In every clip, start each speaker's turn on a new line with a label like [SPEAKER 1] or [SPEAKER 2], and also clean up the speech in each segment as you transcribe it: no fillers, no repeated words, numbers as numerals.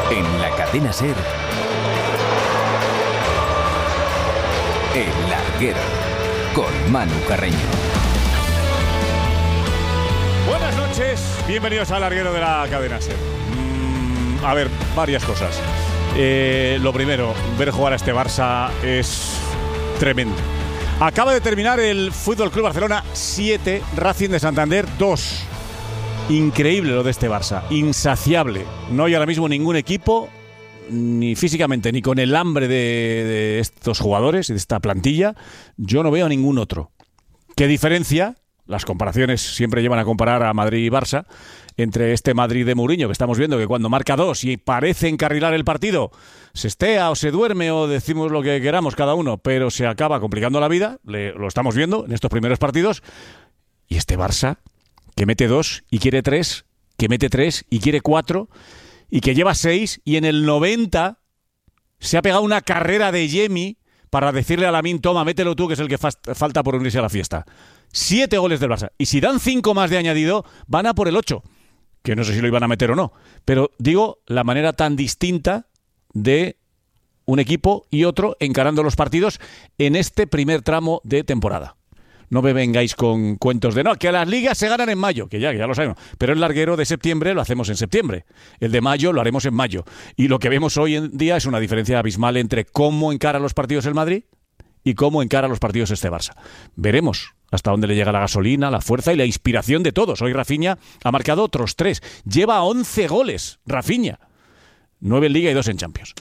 [SPEAKER 1] En la cadena SER, El Larguero, con Manu Carreño.
[SPEAKER 2] Buenas noches, bienvenidos al Larguero de la cadena SER. A ver, varias cosas. Lo primero, ver jugar a este Barça es tremendo. Acaba de terminar el Fútbol Club Barcelona 7, Racing de Santander 2. Increíble lo de este Barça, insaciable. No hay ahora mismo ningún equipo, ni físicamente, ni con el hambre de estos jugadores y de esta plantilla. Yo no veo a ningún otro. ¿Qué diferencia? Las comparaciones siempre llevan a comparar a Madrid y Barça. Entre este Madrid de Mourinho, que estamos viendo que cuando marca 2 y parece encarrilar el partido, se estea o se duerme o decimos lo que queramos cada uno, pero se acaba complicando la vida. Lo estamos viendo en estos primeros partidos. Y este Barça, que mete 2 y quiere 3, que mete 3 y quiere 4, y que lleva 6, y en el 90 se ha pegado una carrera de Yemi para decirle a Lamine, toma, mételo tú, que es el que falta por unirse a la fiesta. 7 goles del Barça. Y si dan 5 más de añadido, van a por el 8. Que no sé si lo iban a meter o no. Pero digo, la manera tan distinta de un equipo y otro encarando los partidos en este primer tramo de temporada. No me vengáis con cuentos de no, que las ligas se ganan en mayo, que ya lo sabemos. Pero el larguero de septiembre lo hacemos en septiembre. El de mayo lo haremos en mayo. Y lo que vemos hoy en día es una diferencia abismal entre cómo encara los partidos el Madrid y cómo encara los partidos este Barça. Veremos hasta dónde le llega la gasolina, la fuerza y la inspiración de todos. Hoy Rafinha ha marcado otros 3. Lleva 11 goles, Rafinha. 9 en Liga y 2 en Champions.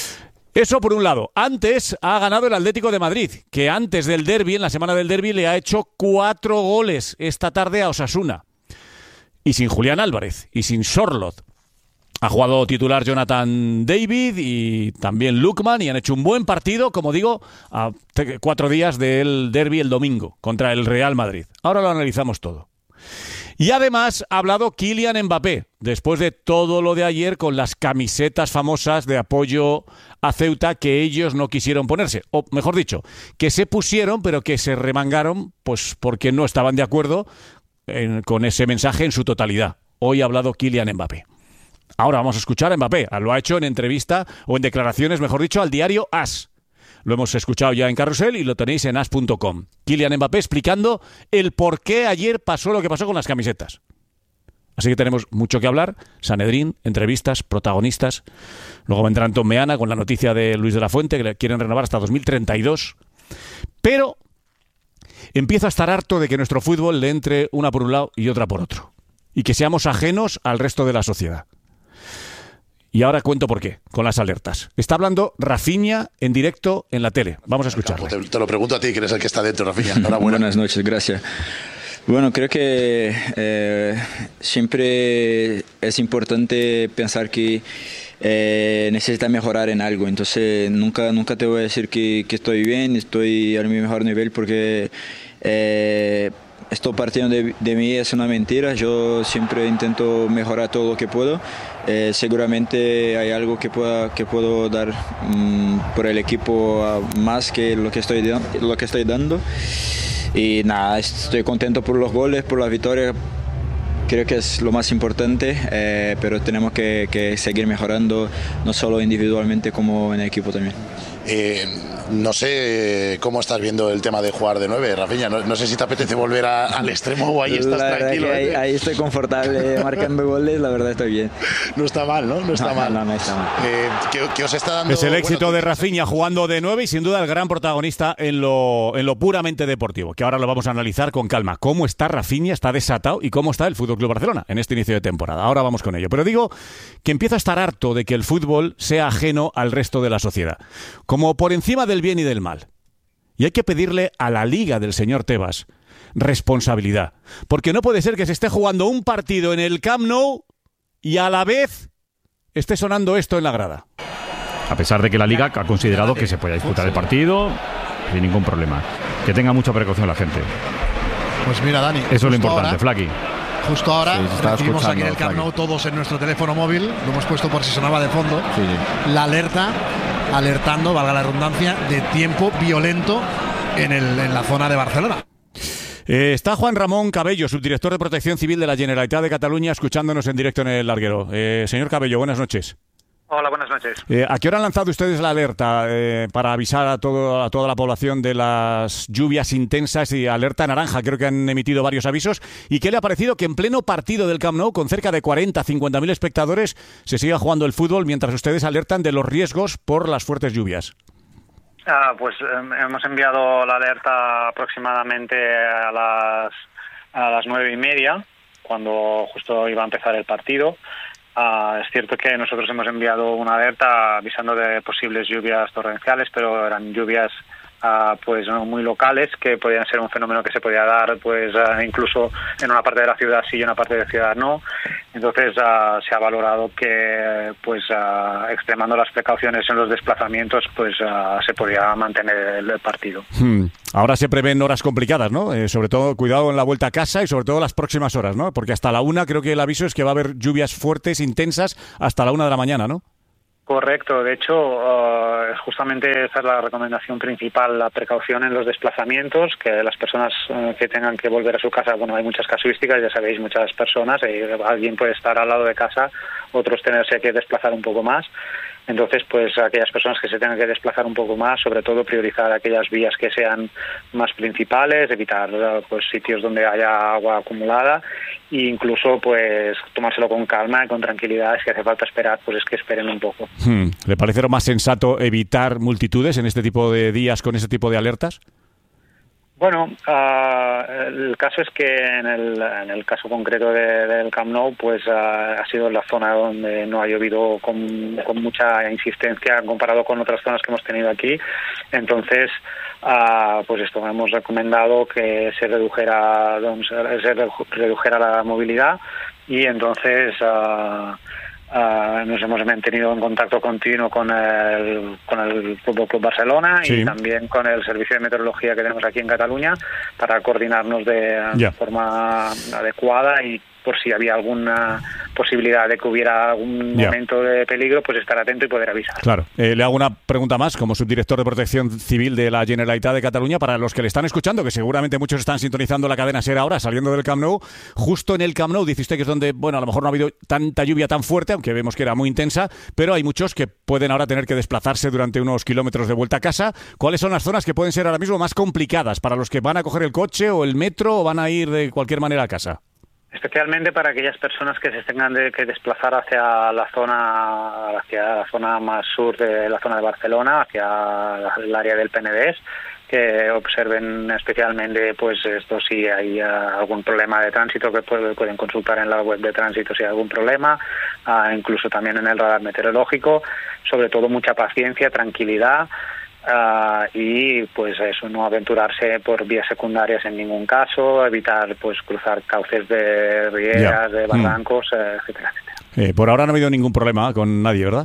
[SPEAKER 2] Eso por un lado. Antes ha ganado el Atlético de Madrid, que antes del derbi, en la semana del derbi, le ha hecho 4 goles esta tarde a Osasuna. Y sin Julián Álvarez y sin Sorloth. Ha jugado titular Jonathan David y también Lookman y han hecho un buen partido, como digo, a 4 días del derbi el domingo contra el Real Madrid. Ahora lo analizamos todo. Y además ha hablado Kylian Mbappé, después de todo lo de ayer con las camisetas famosas de apoyo a Ceuta que ellos no quisieron ponerse. O mejor dicho, que se pusieron pero que se remangaron pues porque no estaban de acuerdo con ese mensaje en su totalidad. Hoy ha hablado Kylian Mbappé. Ahora vamos a escuchar a Mbappé. Lo ha hecho en entrevista o en declaraciones, mejor dicho, al diario AS. Lo hemos escuchado ya en Carrusel y lo tenéis en as.com. Kylian Mbappé explicando el por qué ayer pasó lo que pasó con las camisetas. Así que tenemos mucho que hablar. Sanedrín, entrevistas, protagonistas. Luego vendrá Antón Meana con la noticia de Luis de la Fuente, que le quieren renovar hasta 2032. Pero empiezo a estar harto de que nuestro fútbol le entre una por un lado y otra por otro. Y que seamos ajenos al resto de la sociedad. Y ahora cuento por qué, con las alertas. Está hablando Rafinha en directo en la tele. Vamos a escucharlo.
[SPEAKER 3] Te lo pregunto a ti, que eres el que está dentro, Rafinha. Enhorabuena.
[SPEAKER 4] Buenas noches, gracias. Bueno, creo que siempre es importante pensar que necesita mejorar en algo. Entonces, nunca te voy a decir que estoy bien, estoy a mi mejor nivel, porque esto partiendo de mí es una mentira. Yo siempre intento mejorar todo lo que puedo. Seguramente hay algo que puedo dar por el equipo más que lo que estoy dando. Y nada, estoy contento por los goles, por la victoria. Creo que es lo más importante, pero tenemos que seguir mejorando, no solo individualmente como en equipo también.
[SPEAKER 3] No sé cómo estás viendo el tema de jugar de 9, Rafinha. No sé si te apetece volver al extremo o ahí estás tranquilo.
[SPEAKER 4] Ahí estoy confortable marcando goles, la verdad estoy bien.
[SPEAKER 3] No está mal, ¿no? No está mal.
[SPEAKER 4] No está mal.
[SPEAKER 3] ¿Qué os está dando?
[SPEAKER 2] Es el éxito de Rafinha jugando de 9 y sin duda el gran protagonista en lo puramente deportivo, que ahora lo vamos a analizar con calma. ¿Cómo está Rafinha? ¿Está desatado? ¿Y cómo está el FC Barcelona en este inicio de temporada? Ahora vamos con ello. Pero digo que empiezo a estar harto de que el fútbol sea ajeno al resto de la sociedad. Como por encima del bien y del mal. Y hay que pedirle a la Liga del señor Tebas responsabilidad. Porque no puede ser que se esté jugando un partido en el Camp Nou y a la vez esté sonando esto en la grada.
[SPEAKER 5] A pesar de que la Liga ha considerado que se pueda disputar el partido sin ningún problema. Que tenga mucha precaución la gente.
[SPEAKER 6] Pues mira, Dani.
[SPEAKER 5] Eso es lo importante, Flaky.
[SPEAKER 6] Justo ahora recibimos aquí en el Camp
[SPEAKER 5] Flaky.
[SPEAKER 6] Nou todos en nuestro teléfono móvil. Lo hemos puesto por si sonaba de fondo.
[SPEAKER 5] Sí.
[SPEAKER 6] La alerta, alertando, valga la redundancia, de tiempo violento en la zona de Barcelona.
[SPEAKER 2] Está Juan Ramón Cabello, subdirector de Protección Civil de la Generalitat de Cataluña, escuchándonos en directo en el larguero. Señor Cabello, buenas noches.
[SPEAKER 7] Hola, buenas noches.
[SPEAKER 2] ¿A qué hora han lanzado ustedes la alerta para avisar a toda la población de las lluvias intensas y alerta naranja? Creo que han emitido varios avisos. ¿Y qué le ha parecido que en pleno partido del Camp Nou, con cerca de 40-50.000 espectadores, se siga jugando el fútbol mientras ustedes alertan de los riesgos por las fuertes lluvias?
[SPEAKER 7] Pues hemos enviado la alerta aproximadamente a las 9:30, cuando justo iba a empezar el partido. Es cierto que nosotros hemos enviado una alerta avisando de posibles lluvias torrenciales, pero eran lluvias pues no muy locales, que podían ser un fenómeno que se podía dar pues incluso en una parte de la ciudad sí y en una parte de la ciudad no. Entonces se ha valorado que pues extremando las precauciones en los desplazamientos pues se podía mantener el partido.
[SPEAKER 2] Ahora se prevén horas complicadas, ¿no? Sobre todo cuidado en la vuelta a casa y sobre todo las próximas horas, ¿no? Porque hasta la 1 creo que el aviso es que va a haber lluvias fuertes, intensas, hasta la 1 de la mañana, ¿no?
[SPEAKER 7] Correcto, de hecho, justamente esa es la recomendación principal, la precaución en los desplazamientos, que las personas que tengan que volver a su casa, bueno, hay muchas casuísticas, ya sabéis, muchas personas, alguien puede estar al lado de casa, otros tenerse que desplazar un poco más. Entonces, pues aquellas personas que se tengan que desplazar un poco más, sobre todo priorizar aquellas vías que sean más principales, evitar pues sitios donde haya agua acumulada e incluso pues tomárselo con calma y con tranquilidad. Si hace falta esperar, pues es que esperen un poco.
[SPEAKER 2] ¿Le parece lo más sensato evitar multitudes en este tipo de días con este tipo de alertas?
[SPEAKER 7] Bueno, el caso es que en el caso concreto del Camp Nou, pues ha sido la zona donde no ha llovido con mucha insistencia comparado con otras zonas que hemos tenido aquí. Entonces, pues esto, hemos recomendado que se redujera la movilidad y entonces nos hemos mantenido en contacto continuo con el Fútbol Club Barcelona y también con el servicio de meteorología que tenemos aquí en Cataluña para coordinarnos de forma adecuada y por si había alguna posibilidad de que hubiera algún momento de peligro, pues estar atento y poder avisar.
[SPEAKER 2] Claro. Le hago una pregunta más como subdirector de Protección Civil de la Generalitat de Cataluña para los que le están escuchando, que seguramente muchos están sintonizando la cadena SER ahora, saliendo del Camp Nou. Justo en el Camp Nou, dice usted que es donde, bueno, a lo mejor no ha habido tanta lluvia tan fuerte, aunque vemos que era muy intensa, pero hay muchos que pueden ahora tener que desplazarse durante unos kilómetros de vuelta a casa. ¿Cuáles son las zonas que pueden ser ahora mismo más complicadas para los que van a coger el coche o el metro o van a ir de cualquier manera a casa?
[SPEAKER 7] Especialmente para aquellas personas que se tengan que desplazar hacia la zona más sur de la zona de Barcelona, hacia el área del Penedès, que observen especialmente pues esto si hay algún problema de tránsito, que pueden consultar en la web de tránsito si hay algún problema, incluso también en el radar meteorológico. Sobre todo mucha paciencia, tranquilidad. Y pues eso, no aventurarse por vías secundarias en ningún caso, evitar pues cruzar cauces de rieras, de barrancos, etcétera, etcétera.
[SPEAKER 2] Por ahora no ha habido ningún problema con nadie, ¿verdad?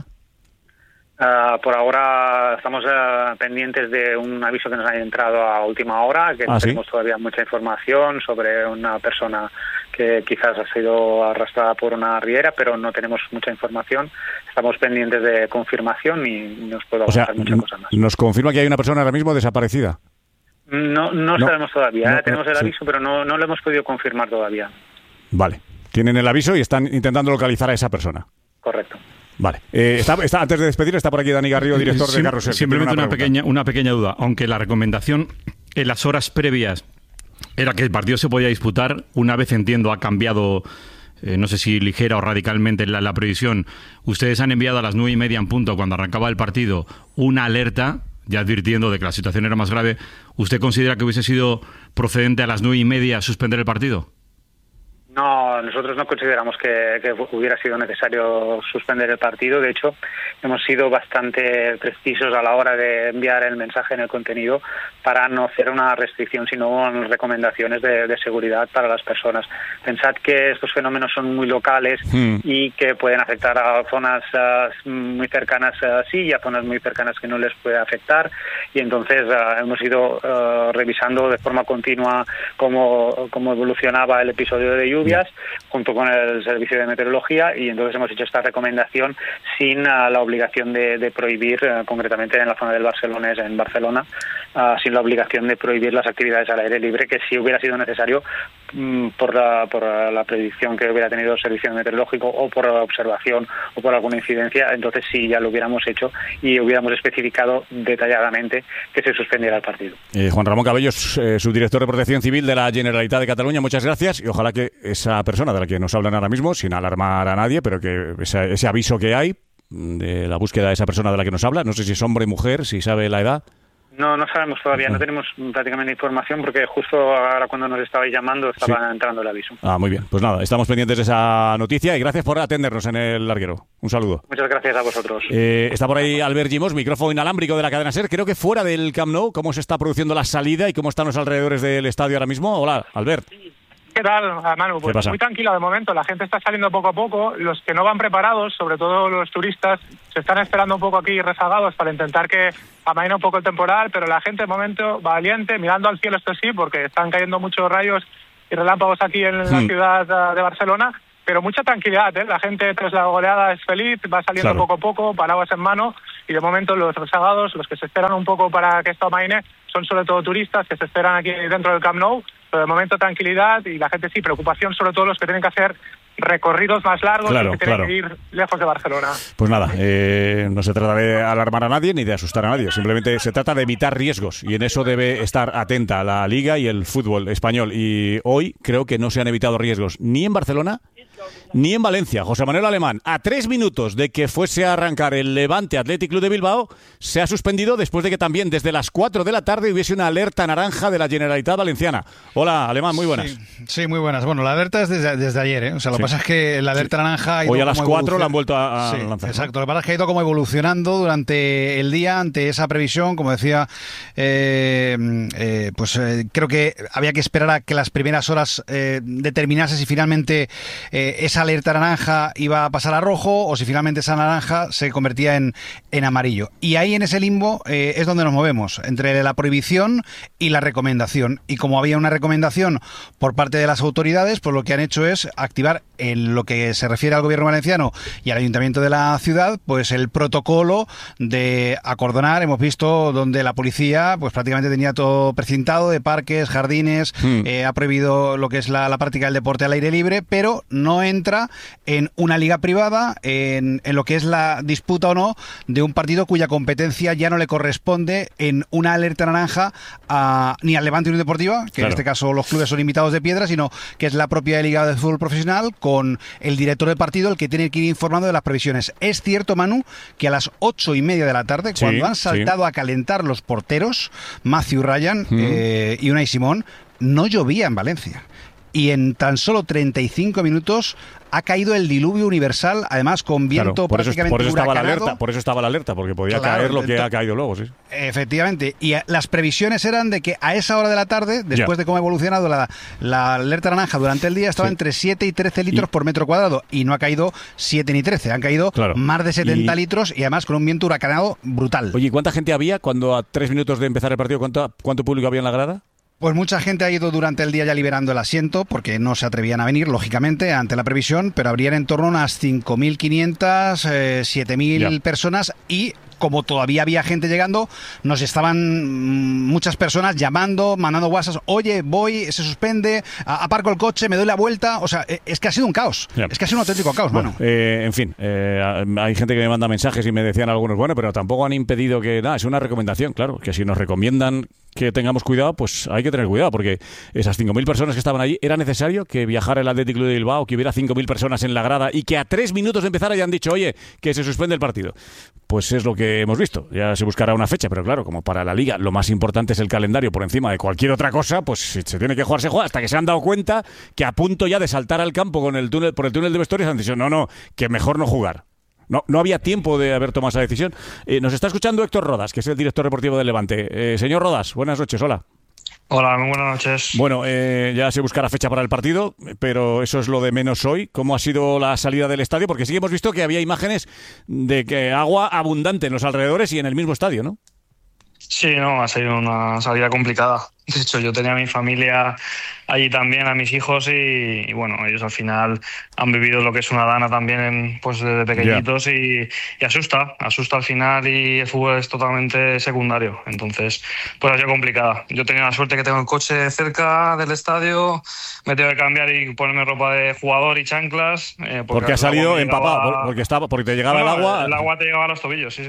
[SPEAKER 7] Por ahora estamos pendientes de un aviso que nos ha entrado a última hora, que no tenemos todavía mucha información sobre una persona que quizás ha sido arrastrada por una riera, pero no tenemos mucha información. Estamos pendientes de confirmación y nos puedo avanzar muchas cosas más.
[SPEAKER 2] ¿Nos confirma que hay una persona ahora mismo desaparecida?
[SPEAKER 7] No sabemos todavía. Tenemos el aviso, pero no lo hemos podido confirmar todavía.
[SPEAKER 2] Vale. Tienen el aviso y están intentando localizar a esa persona.
[SPEAKER 7] Correcto.
[SPEAKER 2] Vale. Antes de despedir, está por aquí Dani Garrido, director de Carrusel.
[SPEAKER 5] Simplemente una pequeña duda. Aunque la recomendación en las horas previas era que el partido se podía disputar, una vez, entiendo, ha cambiado, no sé si ligera o radicalmente la previsión. Ustedes han enviado a las 9:30 en punto, cuando arrancaba el partido, una alerta, ya advirtiendo de que la situación era más grave. ¿Usted considera que hubiese sido procedente a las 9:30 suspender el partido?
[SPEAKER 7] No, nosotros no consideramos que hubiera sido necesario suspender el partido. De hecho, hemos sido bastante precisos a la hora de enviar el mensaje en el contenido para no hacer una restricción, sino recomendaciones de seguridad para las personas. Pensad que estos fenómenos son muy locales y que pueden afectar a zonas muy cercanas sí y a zonas muy cercanas que no les puede afectar. Y entonces hemos ido revisando de forma continua cómo evolucionaba el episodio de lluvia junto con el servicio de meteorología, y entonces hemos hecho esta recomendación sin la obligación de prohibir, concretamente en la zona del Barcelonès, en Barcelona, sin la obligación de prohibir las actividades al aire libre, que si hubiera sido necesario por la predicción que hubiera tenido el servicio meteorológico o por la observación o por alguna incidencia, entonces sí ya lo hubiéramos hecho y hubiéramos especificado detalladamente que se suspendiera el partido.
[SPEAKER 2] Juan Ramón Cabellos, subdirector de Protección Civil de la Generalitat de Cataluña, muchas gracias, y ojalá que esa persona de la que nos hablan ahora mismo, sin alarmar a nadie, pero que ese aviso que hay de la búsqueda de esa persona de la que nos habla, no sé si es hombre o mujer, si sabe la edad.
[SPEAKER 7] No sabemos todavía, no tenemos prácticamente información porque justo ahora cuando nos estabais llamando estaba entrando el aviso.
[SPEAKER 2] Muy bien, pues nada, estamos pendientes de esa noticia y gracias por atendernos en el larguero. Un saludo.
[SPEAKER 7] Muchas gracias a vosotros.
[SPEAKER 2] Está por ahí Albert Gimos, micrófono inalámbrico de la cadena SER, creo que fuera del Camp Nou. ¿Cómo se está produciendo la salida y cómo están los alrededores del estadio ahora mismo? Hola, Albert.
[SPEAKER 8] ¿Qué tal, Manu? Pues muy tranquilo de momento, la gente está saliendo poco a poco, los que no van preparados, sobre todo los turistas, se están esperando un poco aquí rezagados para intentar que amaine un poco el temporal, pero la gente de momento valiente, mirando al cielo, esto sí, porque están cayendo muchos rayos y relámpagos aquí en la ciudad de Barcelona, pero mucha tranquilidad, la gente tras la goleada es feliz, va saliendo poco a poco, paraguas en mano, y de momento los rezagados, los que se esperan un poco para que esto amaine, son sobre todo turistas que se esperan aquí dentro del Camp Nou, pero de momento tranquilidad y la gente sí, preocupación sobre todo los que tienen que hacer recorridos más largos y que tienen que ir lejos de Barcelona.
[SPEAKER 2] Pues nada, no se trata de alarmar a nadie ni de asustar a nadie, simplemente se trata de evitar riesgos y en eso debe estar atenta la Liga y el fútbol español, y hoy creo que no se han evitado riesgos ni en Barcelona ni en Valencia. José Manuel Alemán, a 3 minutos de que fuese a arrancar el Levante Athletic Club de Bilbao, se ha suspendido después de que también desde las 4 de la tarde hubiese una alerta naranja de la Generalitat Valenciana. Hola, Alemán, muy buenas.
[SPEAKER 9] Sí, muy buenas. Bueno, la alerta es desde ayer, ¿eh? O sea, lo que pasa es que la alerta naranja ha ido
[SPEAKER 2] hoy a las 4 la han vuelto a lanzar.
[SPEAKER 9] Exacto, lo que pasa es que ha ido como evolucionando durante el día ante esa previsión, como decía, creo que había que esperar a que las primeras horas determinase si finalmente esa alerta naranja iba a pasar a rojo o si finalmente esa naranja se convertía en amarillo. Y ahí en ese limbo es donde nos movemos, entre la prohibición y la recomendación. Y como había una recomendación por parte de las autoridades, pues lo que han hecho es activar, en lo que se refiere al gobierno valenciano y al ayuntamiento de la ciudad, pues el protocolo de acordonar. Hemos visto donde la policía pues prácticamente tenía todo precintado de parques, jardines, ha prohibido lo que es la práctica del deporte al aire libre, pero no entra en una liga privada, en lo que es la disputa o no de un partido cuya competencia ya no le corresponde en una alerta naranja ni al Levante Unión Deportiva, que en este caso los clubes son invitados de piedra, sino que es la propia Liga de Fútbol Profesional con el director de partido el que tiene que ir informando de las previsiones. Es cierto, Manu, que a las 8:30 de la tarde, cuando han saltado a calentar los porteros, Matthew Ryan y Unai Simón, no llovía en Valencia. Y en tan solo 35 minutos ha caído el diluvio universal, además con viento prácticamente huracanado.
[SPEAKER 2] Por eso estaba la alerta, porque podía caer lo que ha caído luego, sí.
[SPEAKER 9] Efectivamente, y las previsiones eran de que a esa hora de la tarde, después de cómo ha evolucionado la alerta naranja durante el día, estaba entre 7 y 13 litros por metro cuadrado, y no ha caído 7 ni 13, han caído más de 70 litros y además con un viento huracanado brutal.
[SPEAKER 2] Oye, ¿cuánta gente había cuando a 3 minutos de empezar el partido, cuánto público había en la grada?
[SPEAKER 9] Pues mucha gente ha ido durante el día ya liberando el asiento porque no se atrevían a venir, lógicamente, ante la previsión, pero habrían en torno a unas 5.500, 7.000 personas y como todavía había gente llegando, nos estaban muchas personas llamando, mandando WhatsApp, oye, voy, se suspende, aparco el coche, me doy la vuelta, o sea, es que ha sido un caos, es que ha sido un auténtico caos,
[SPEAKER 2] bueno, en fin, hay gente que me manda mensajes y me decían algunos, bueno, pero tampoco han impedido que, nada, es una recomendación, claro, que si nos recomiendan que tengamos cuidado, pues hay que tener cuidado, porque esas 5.000 personas que estaban allí, ¿era necesario que viajara el Athletic Club de Bilbao, que hubiera 5.000 personas en la grada y que a 3 minutos de empezar hayan dicho, oye, que se suspende el partido? Pues es lo que hemos visto, ya se buscará una fecha, pero claro, como para la Liga lo más importante es el calendario por encima de cualquier otra cosa, pues si se tiene que jugar, se juega, hasta que se han dado cuenta que a punto ya de saltar al campo por el túnel de vestuarios han dicho, no, que mejor no jugar. No había tiempo de haber tomado esa decisión. Nos está escuchando Héctor Rodas, que es el director deportivo del Levante. Señor Rodas, buenas noches, hola.
[SPEAKER 10] Hola, muy buenas noches.
[SPEAKER 2] Bueno, ya se buscará fecha para el partido, pero eso es lo de menos hoy. ¿Cómo ha sido la salida del estadio? Porque sí que hemos visto que había imágenes de que agua abundante en los alrededores y en el mismo estadio, ¿no?
[SPEAKER 10] Sí, no, ha sido una salida complicada. De hecho, yo tenía a mi familia allí también, a mis hijos, y bueno, ellos al final han vivido lo que es una dana también pues desde pequeñitos, y asusta al final, y el fútbol es totalmente secundario. Entonces, pues ha sido complicada. Yo tenía la suerte que tengo el coche cerca del estadio, me tengo que cambiar y ponerme ropa de jugador y chanclas.
[SPEAKER 2] Porque ha salido empapado, porque te llegaba el agua.
[SPEAKER 10] El agua te llegaba a los tobillos, sí.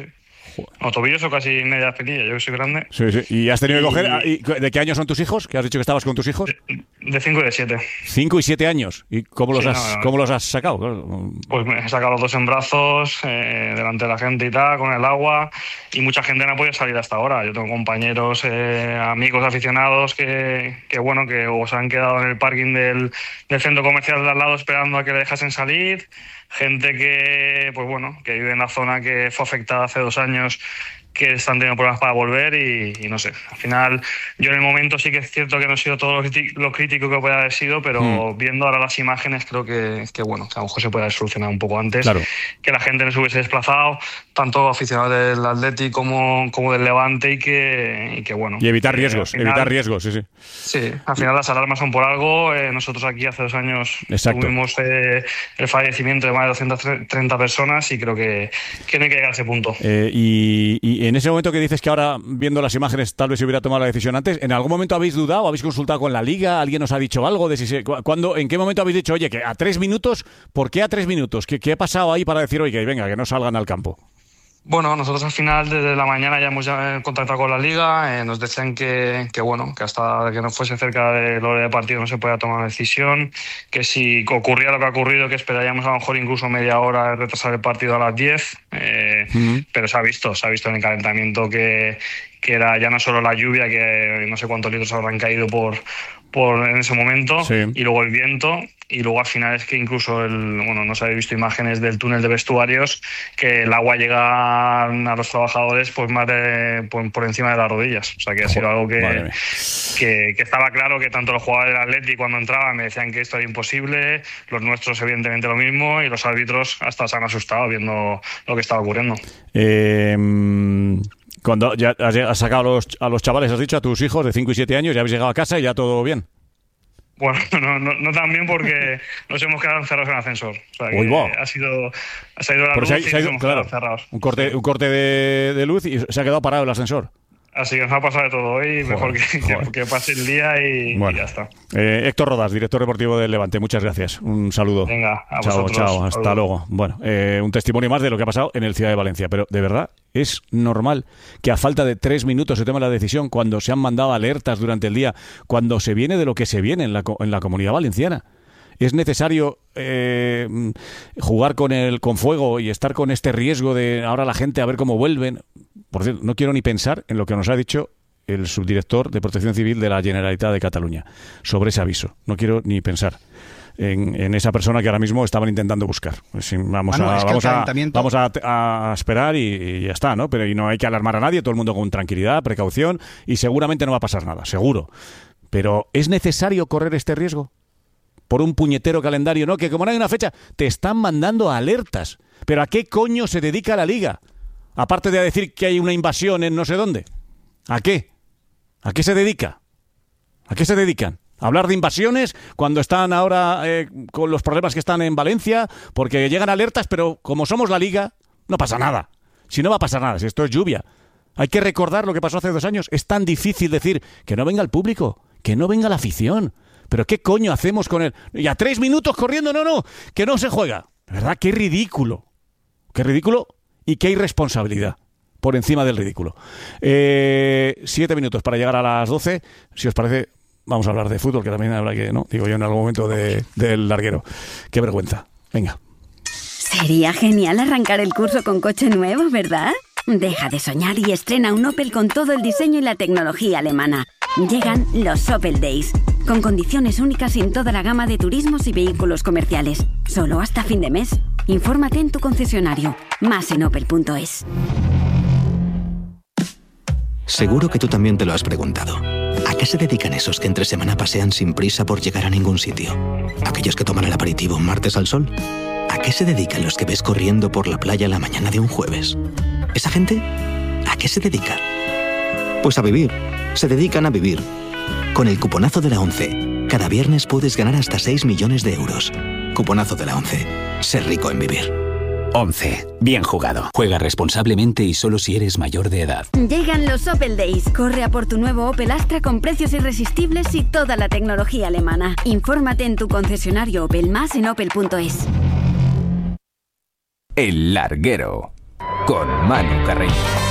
[SPEAKER 10] O tobillos o casi media espinilla, yo que soy grande.
[SPEAKER 2] Sí. ¿Y has tenido que coger? ¿De qué años son tus hijos? ¿Que has dicho que estabas con tus hijos?
[SPEAKER 10] De 5 y de 7.
[SPEAKER 2] 5 y 7 años. ¿Y cómo los has sacado?
[SPEAKER 10] Pues me he sacado los dos en brazos, delante de la gente y tal, con el agua. Y mucha gente no ha podido salir hasta ahora. Yo tengo compañeros, amigos aficionados que o se han quedado en el parking del centro comercial de al lado esperando a que le dejasen salir. Gente que vive en la zona que fue afectada hace 2 años, que están teniendo problemas para volver, y no sé. Al final, yo en el momento sí que es cierto que no he sido todo lo crítico que pueda haber sido, pero viendo ahora las imágenes creo que a lo mejor se puede haber solucionado un poco antes. Claro. Que la gente no se hubiese desplazado, tanto aficionados del Atleti como del Levante, y evitar riesgos, sí. Sí, al final las alarmas son por algo. Nosotros aquí hace 2 años tuvimos el fallecimiento de más de 230 personas, y creo que no hay que llegar a ese punto.
[SPEAKER 2] Y en ese momento que dices que ahora, viendo las imágenes, tal vez se hubiera tomado la decisión antes, ¿en algún momento habéis dudado? ¿Habéis consultado con la Liga? ¿Alguien os ha dicho algo? ¿En qué momento habéis dicho, oye, que a 3 minutos, ¿por qué a 3 minutos? ¿Qué ha pasado ahí para decir, oye, venga, que no salgan al campo?
[SPEAKER 10] Bueno, nosotros al final desde la mañana ya hemos contactado con la Liga, nos decían que hasta que no fuese cerca del hora de partido no se podía tomar una decisión, que si ocurría lo que ha ocurrido, que esperaríamos a lo mejor incluso media hora de retrasar el partido a las 10, pero se ha visto en el calentamiento que era ya no solo la lluvia, que no sé cuántos litros habrán caído por en ese momento, y luego el viento, y luego al final es que incluso no se habéis visto imágenes del túnel de vestuarios, que el agua llega a los trabajadores pues más por encima de las rodillas. O sea que ha sido algo que estaba claro, que tanto los jugadores del Atleti cuando entraban me decían que esto era imposible, los nuestros evidentemente lo mismo, y los árbitros hasta se han asustado viendo lo que estaba ocurriendo.
[SPEAKER 2] Cuando ya has sacado a los chavales, has dicho, a tus hijos de 5 y 7 años, ya habéis llegado a casa y ya todo bien.
[SPEAKER 10] Bueno, no tan bien, porque nos hemos quedado encerrados en el ascensor. O sea, que ha ido la luz y nos hemos quedado encerrados.
[SPEAKER 2] Un corte de luz y se ha quedado parado el ascensor.
[SPEAKER 10] Así que nos ha pasado de todo hoy, mejor que pase el día y ya está.
[SPEAKER 2] Héctor Rodas, director deportivo del Levante, muchas gracias. Un saludo.
[SPEAKER 10] Venga, a
[SPEAKER 2] vosotros. Chao, hasta luego. Bueno, un testimonio más de lo que ha pasado en el Ciudad de Valencia, pero de verdad es normal que a falta de 3 minutos se tome la decisión, cuando se han mandado alertas durante el día, cuando se viene de lo que se viene en la Comunidad Valenciana. ¿Es necesario jugar con fuego y estar con este riesgo de ahora la gente a ver cómo vuelven? Por cierto, no quiero ni pensar en lo que nos ha dicho el subdirector de Protección Civil de la Generalitat de Cataluña sobre ese aviso. No quiero ni pensar en esa persona que ahora mismo estaban intentando buscar. Vamos a esperar y ya está, ¿no? Pero no hay que alarmar a nadie, todo el mundo con tranquilidad, precaución, y seguramente no va a pasar nada, seguro. Pero ¿es necesario correr este riesgo? Por un puñetero calendario, ¿no? Que como no hay una fecha, te están mandando alertas. ¿Pero a qué coño se dedica la Liga? Aparte de decir que hay una invasión en no sé dónde. ¿A qué? ¿A qué se dedica? ¿A qué se dedican? ¿A hablar de invasiones cuando están ahora con los problemas que están en Valencia? Porque llegan alertas, pero como somos la Liga, no pasa nada. Si no va a pasar nada, si esto es lluvia. Hay que recordar lo que pasó hace 2 años. Es tan difícil decir que no venga el público, que no venga la afición. ¿Pero qué coño hacemos con él? Y a 3 minutos corriendo, no, que no se juega. De verdad, qué ridículo. Qué ridículo y qué irresponsabilidad. Por encima del ridículo. 7 minutos para llegar a las 12. Si os parece, vamos a hablar de fútbol, que también habrá que, ¿no? Digo yo en algún momento del larguero. Qué vergüenza. Venga.
[SPEAKER 11] Sería genial arrancar el curso con coche nuevo, ¿verdad? Deja de soñar y estrena un Opel con todo el diseño y la tecnología alemana. Llegan los Opel Days, con condiciones únicas en toda la gama de turismos y vehículos comerciales. Solo hasta fin de mes. Infórmate en tu concesionario. Más en opel.es.
[SPEAKER 12] Seguro que tú también te lo has preguntado. ¿A qué se dedican esos que entre semana pasean sin prisa por llegar a ningún sitio? ¿Aquellos que toman el aperitivo un martes al sol? ¿A qué se dedican los que ves corriendo por la playa la mañana de un jueves? ¿Esa gente a qué se dedica? Pues a vivir. Se dedican a vivir. Con el cuponazo de la 11, cada viernes puedes ganar hasta 6 millones de euros. Cuponazo de la 11. Ser rico en vivir.
[SPEAKER 1] 11. Bien jugado. Juega responsablemente y solo si eres mayor de edad.
[SPEAKER 11] Llegan los Opel Days. Corre a por tu nuevo Opel Astra con precios irresistibles y toda la tecnología alemana. Infórmate en tu concesionario Opel, más en opel.es.
[SPEAKER 1] El Larguero, con Manu Carreño.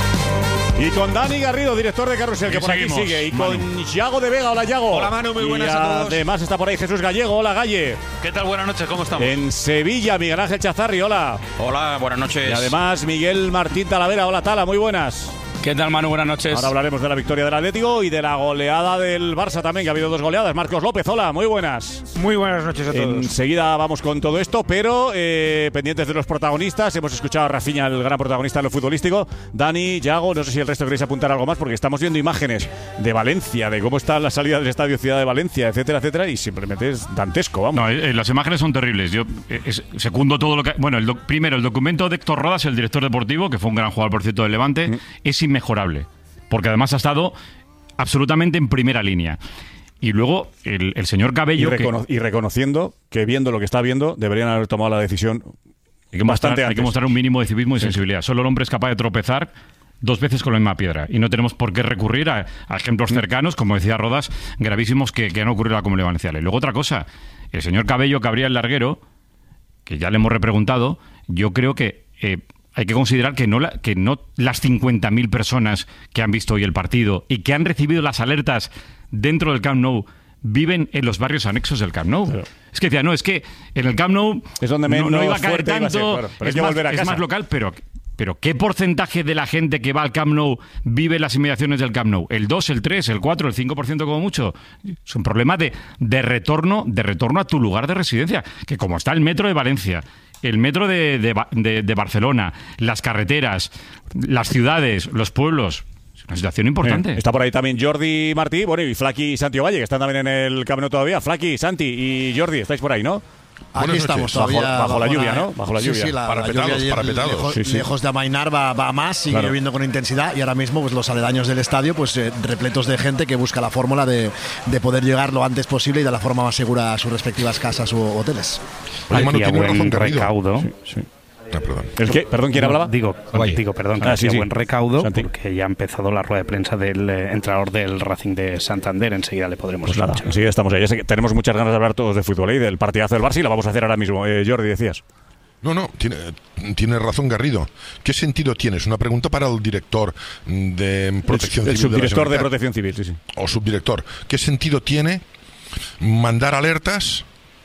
[SPEAKER 2] Y con Dani Garrido, director de Carrusel, que por aquí sigue. Y con Yago de Vega. Hola, Yago.
[SPEAKER 13] Hola, Manu, muy buenas a todos.
[SPEAKER 2] Además está por ahí Jesús Gallego. Hola, Galle.
[SPEAKER 13] ¿Qué tal? Buenas noches, ¿cómo estamos?
[SPEAKER 2] En Sevilla, Miguel Ángel Chazarri. Hola.
[SPEAKER 14] Hola, buenas noches.
[SPEAKER 2] Y además Miguel Martín Talavera. Hola, Tala, muy buenas.
[SPEAKER 14] ¿Qué tal, Manu? Buenas noches.
[SPEAKER 2] Ahora hablaremos de la victoria del Atlético y de la goleada del Barça también, que ha habido 2 goleadas. Marcos López, hola, muy buenas.
[SPEAKER 15] Muy buenas noches a todos.
[SPEAKER 2] Enseguida vamos con todo esto, pero pendientes de los protagonistas. Hemos escuchado a Rafinha, el gran protagonista en lo futbolístico. Dani, Yago, no sé si el resto queréis apuntar algo más, porque estamos viendo imágenes de Valencia, de cómo está la salida del estadio Ciudad de Valencia, etcétera, etcétera, y simplemente es dantesco, vamos.
[SPEAKER 5] No, las imágenes son terribles. Yo secundo todo lo que... Bueno, primero, el documento de Héctor Rodas, el director deportivo, que fue un gran jugador, por cierto, del Levante, es inmejorable. Porque además ha estado absolutamente en primera línea. Y luego el señor Cabello...
[SPEAKER 2] Y reconociendo que viendo lo que está viendo, deberían haber tomado la decisión bastante antes.
[SPEAKER 5] Hay que mostrar un mínimo de civismo y sensibilidad. Solo el hombre es capaz de tropezar 2 veces con la misma piedra. Y no tenemos por qué recurrir a ejemplos cercanos, como decía Rodas, gravísimos que han ocurrido en la Comunidad Valenciana. Y luego otra cosa, el señor Cabello, que abría el larguero, que ya le hemos repreguntado, yo creo que... hay que considerar que no las 50.000 personas que han visto hoy el partido y que han recibido las alertas dentro del Camp Nou viven en los barrios anexos del Camp Nou. Pero es que decía, no, es que en el Camp Nou
[SPEAKER 2] es donde
[SPEAKER 5] no iba a caer tanto,
[SPEAKER 2] claro, es
[SPEAKER 5] más local, pero ¿qué porcentaje de la gente que va al Camp Nou vive en las inmediaciones del Camp Nou? ¿El 2, el 3, el 4, el 5% como mucho? Es un problema de retorno a tu lugar de residencia, que como está el metro de Valencia, el metro de Barcelona, las carreteras, las ciudades, los pueblos... Es una situación importante.
[SPEAKER 2] Está por ahí también Jordi Martí, bueno, y Flaki y Santi Ovalle, que están también en el Camp Nou todavía. Flaki, Santi y Jordi, estáis por ahí, ¿no?
[SPEAKER 6] Aquí estamos todavía
[SPEAKER 2] bajo la lluvia, ¿no? Bajo la lluvia.
[SPEAKER 6] Sí, parapetados. Lejos de amainar va más, sigue lloviendo con intensidad y ahora mismo pues los aledaños del estadio pues repletos de gente que busca la fórmula de poder llegar lo antes posible y de la forma más segura a sus respectivas casas u hoteles.
[SPEAKER 15] Aquí a buen recaudo.
[SPEAKER 2] Sí. Ah, perdón. ¿El qué? Perdón, ¿quién hablaba?
[SPEAKER 15] Digo, perdón, que hacía buen recaudo, Santi, porque ya ha empezado la rueda de prensa del entrenador del Racing de Santander. Enseguida le podremos escuchar.
[SPEAKER 2] Enseguida estamos ahí. Tenemos muchas ganas de hablar todos de fútbol y del partidazo del Barça y lo vamos a hacer ahora mismo. Jordi, decías.
[SPEAKER 16] No, tiene razón Garrido. ¿Qué sentido tiene? Es una pregunta para el director de Protección Civil.
[SPEAKER 2] El subdirector de Protección Civil, sí.
[SPEAKER 16] O subdirector. ¿Qué sentido tiene mandar alertas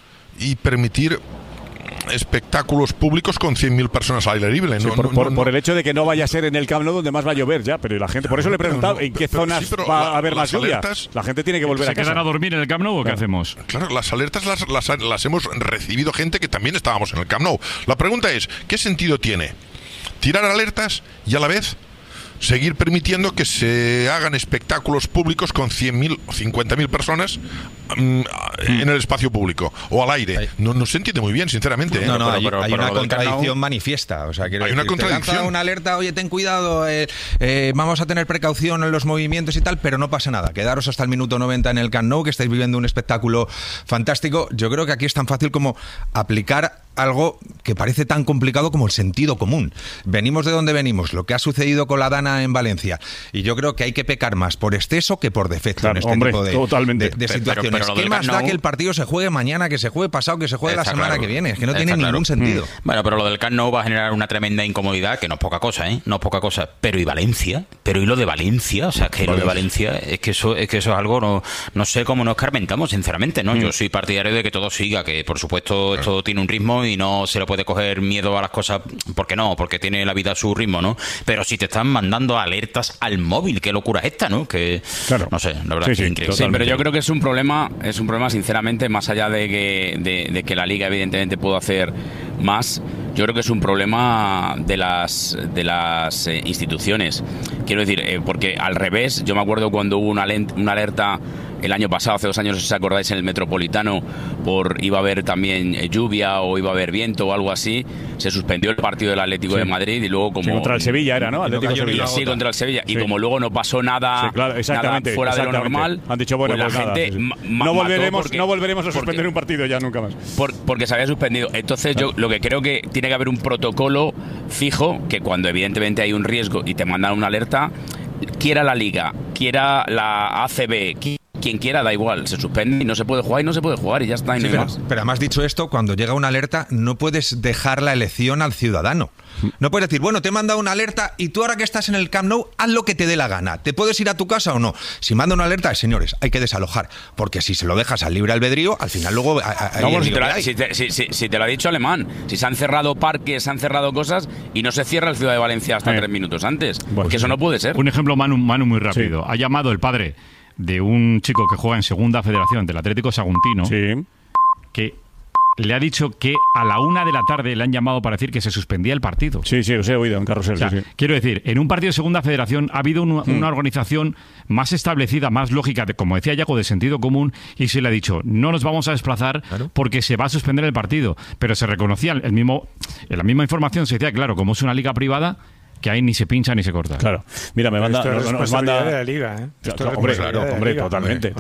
[SPEAKER 16] y permitir espectáculos públicos con 100.000 personas al aire libre?
[SPEAKER 2] Por el hecho de que no vaya a ser en el Camp Nou donde más va a llover ya, pero la gente, por eso le he preguntado en qué zonas va a haber más lluvia. La gente tiene que volver a casa.
[SPEAKER 5] ¿Se quedan a dormir en el Camp Nou o qué hacemos?
[SPEAKER 16] Claro, las alertas las hemos recibido gente que también estábamos en el Camp Nou. La pregunta es, ¿qué sentido tiene tirar alertas y a la vez seguir permitiendo que se hagan espectáculos públicos con 100.000 o 50.000 personas en el espacio público o al aire? No se entiende muy bien, sinceramente.
[SPEAKER 14] Hay una contradicción manifiesta. O sea,
[SPEAKER 16] hay una contradicción.
[SPEAKER 14] Te una alerta, oye, ten cuidado, vamos a tener precaución en los movimientos y tal, pero no pasa nada. Quedaros hasta el minuto 90 en el Camp Nou, que estáis viviendo un espectáculo fantástico. Yo creo que aquí es tan fácil como aplicar algo que parece tan complicado como el sentido común. Venimos de donde venimos, lo que ha sucedido con la Dana en Valencia, y yo creo que hay que pecar más por exceso que por defecto en este tipo de situaciones. ¿Qué más da que el partido se juegue mañana, que se juegue pasado, que se juegue la semana que viene? Es que no tiene ningún sentido.
[SPEAKER 17] Bueno, pero lo del Camp Nou va a generar una tremenda incomodidad, que no es poca cosa, no es poca cosa. Pero ¿y Valencia? ¿Pero y lo de Valencia? O sea, que lo de Valencia es que eso es algo, no sé cómo nos escarmentamos, sinceramente, ¿no? Yo soy partidario de que todo siga, que por supuesto esto tiene un ritmo y no se le puede coger miedo a las cosas, porque no, porque tiene la vida a su ritmo, ¿no? Pero si te están mandando alertas al móvil, qué locura es esta, ¿no? Que no sé, la verdad es increíble.
[SPEAKER 14] Sí, pero yo creo que es un problema sinceramente, más allá de que la Liga evidentemente pudo hacer más. Yo creo que es un problema de las instituciones. Quiero decir, porque al revés, yo me acuerdo cuando hubo una alerta
[SPEAKER 17] el año pasado, hace 2 años, si os acordáis, en el Metropolitano, iba a haber también lluvia o iba a haber viento o algo así, se suspendió el partido del Atlético de Madrid y luego como...
[SPEAKER 2] Sí, contra el Sevilla era, ¿no?
[SPEAKER 17] Atlético Sevilla. Sí, contra el Sevilla. Y como luego no pasó nada, nada fuera de lo normal,
[SPEAKER 2] han dicho, bueno,
[SPEAKER 17] pues la gente
[SPEAKER 2] no volveremos a suspender un partido ya nunca más.
[SPEAKER 17] Porque se había suspendido. Entonces yo lo que creo que tiene que haber un protocolo fijo, que cuando evidentemente hay un riesgo y te mandan una alerta, quiera la Liga, quiera la ACB, quien quiera, da igual, se suspende y no se puede jugar y ya está.
[SPEAKER 14] Pero además, dicho esto, cuando llega una alerta no puedes dejar la elección al ciudadano. No puedes decir, bueno, te he mandado una alerta y tú ahora que estás en el Camp Nou, haz lo que te dé la gana. ¿Te puedes ir a tu casa o no? Si manda una alerta, señores, hay que desalojar. Porque si se lo dejas al libre albedrío, al final luego...
[SPEAKER 17] Si te lo ha dicho Alemán, si se han cerrado parques, se han cerrado cosas y no se cierra el Ciudad de Valencia hasta 3 minutos antes. Porque eso no puede ser.
[SPEAKER 5] Un ejemplo, Manu, muy rápido. Ha llamado el padre de un chico que juega en Segunda Federación del Atlético Saguntino, que le ha dicho que a la 1 de la tarde le han llamado para decir que se suspendía el partido.
[SPEAKER 2] Sí, os he oído en Carrusel.
[SPEAKER 5] Quiero decir, en un partido de Segunda Federación ha habido una organización más establecida, más lógica, como decía Yago, de sentido común, y se le ha dicho, no nos vamos a desplazar porque se va a suspender el partido. Pero se reconocía en la misma información, se decía, claro, como es una liga privada, que ahí ni se pincha ni se corta.
[SPEAKER 2] Claro. Mira, nos manda
[SPEAKER 18] de la liga, ¿eh?
[SPEAKER 2] Hombre, totalmente.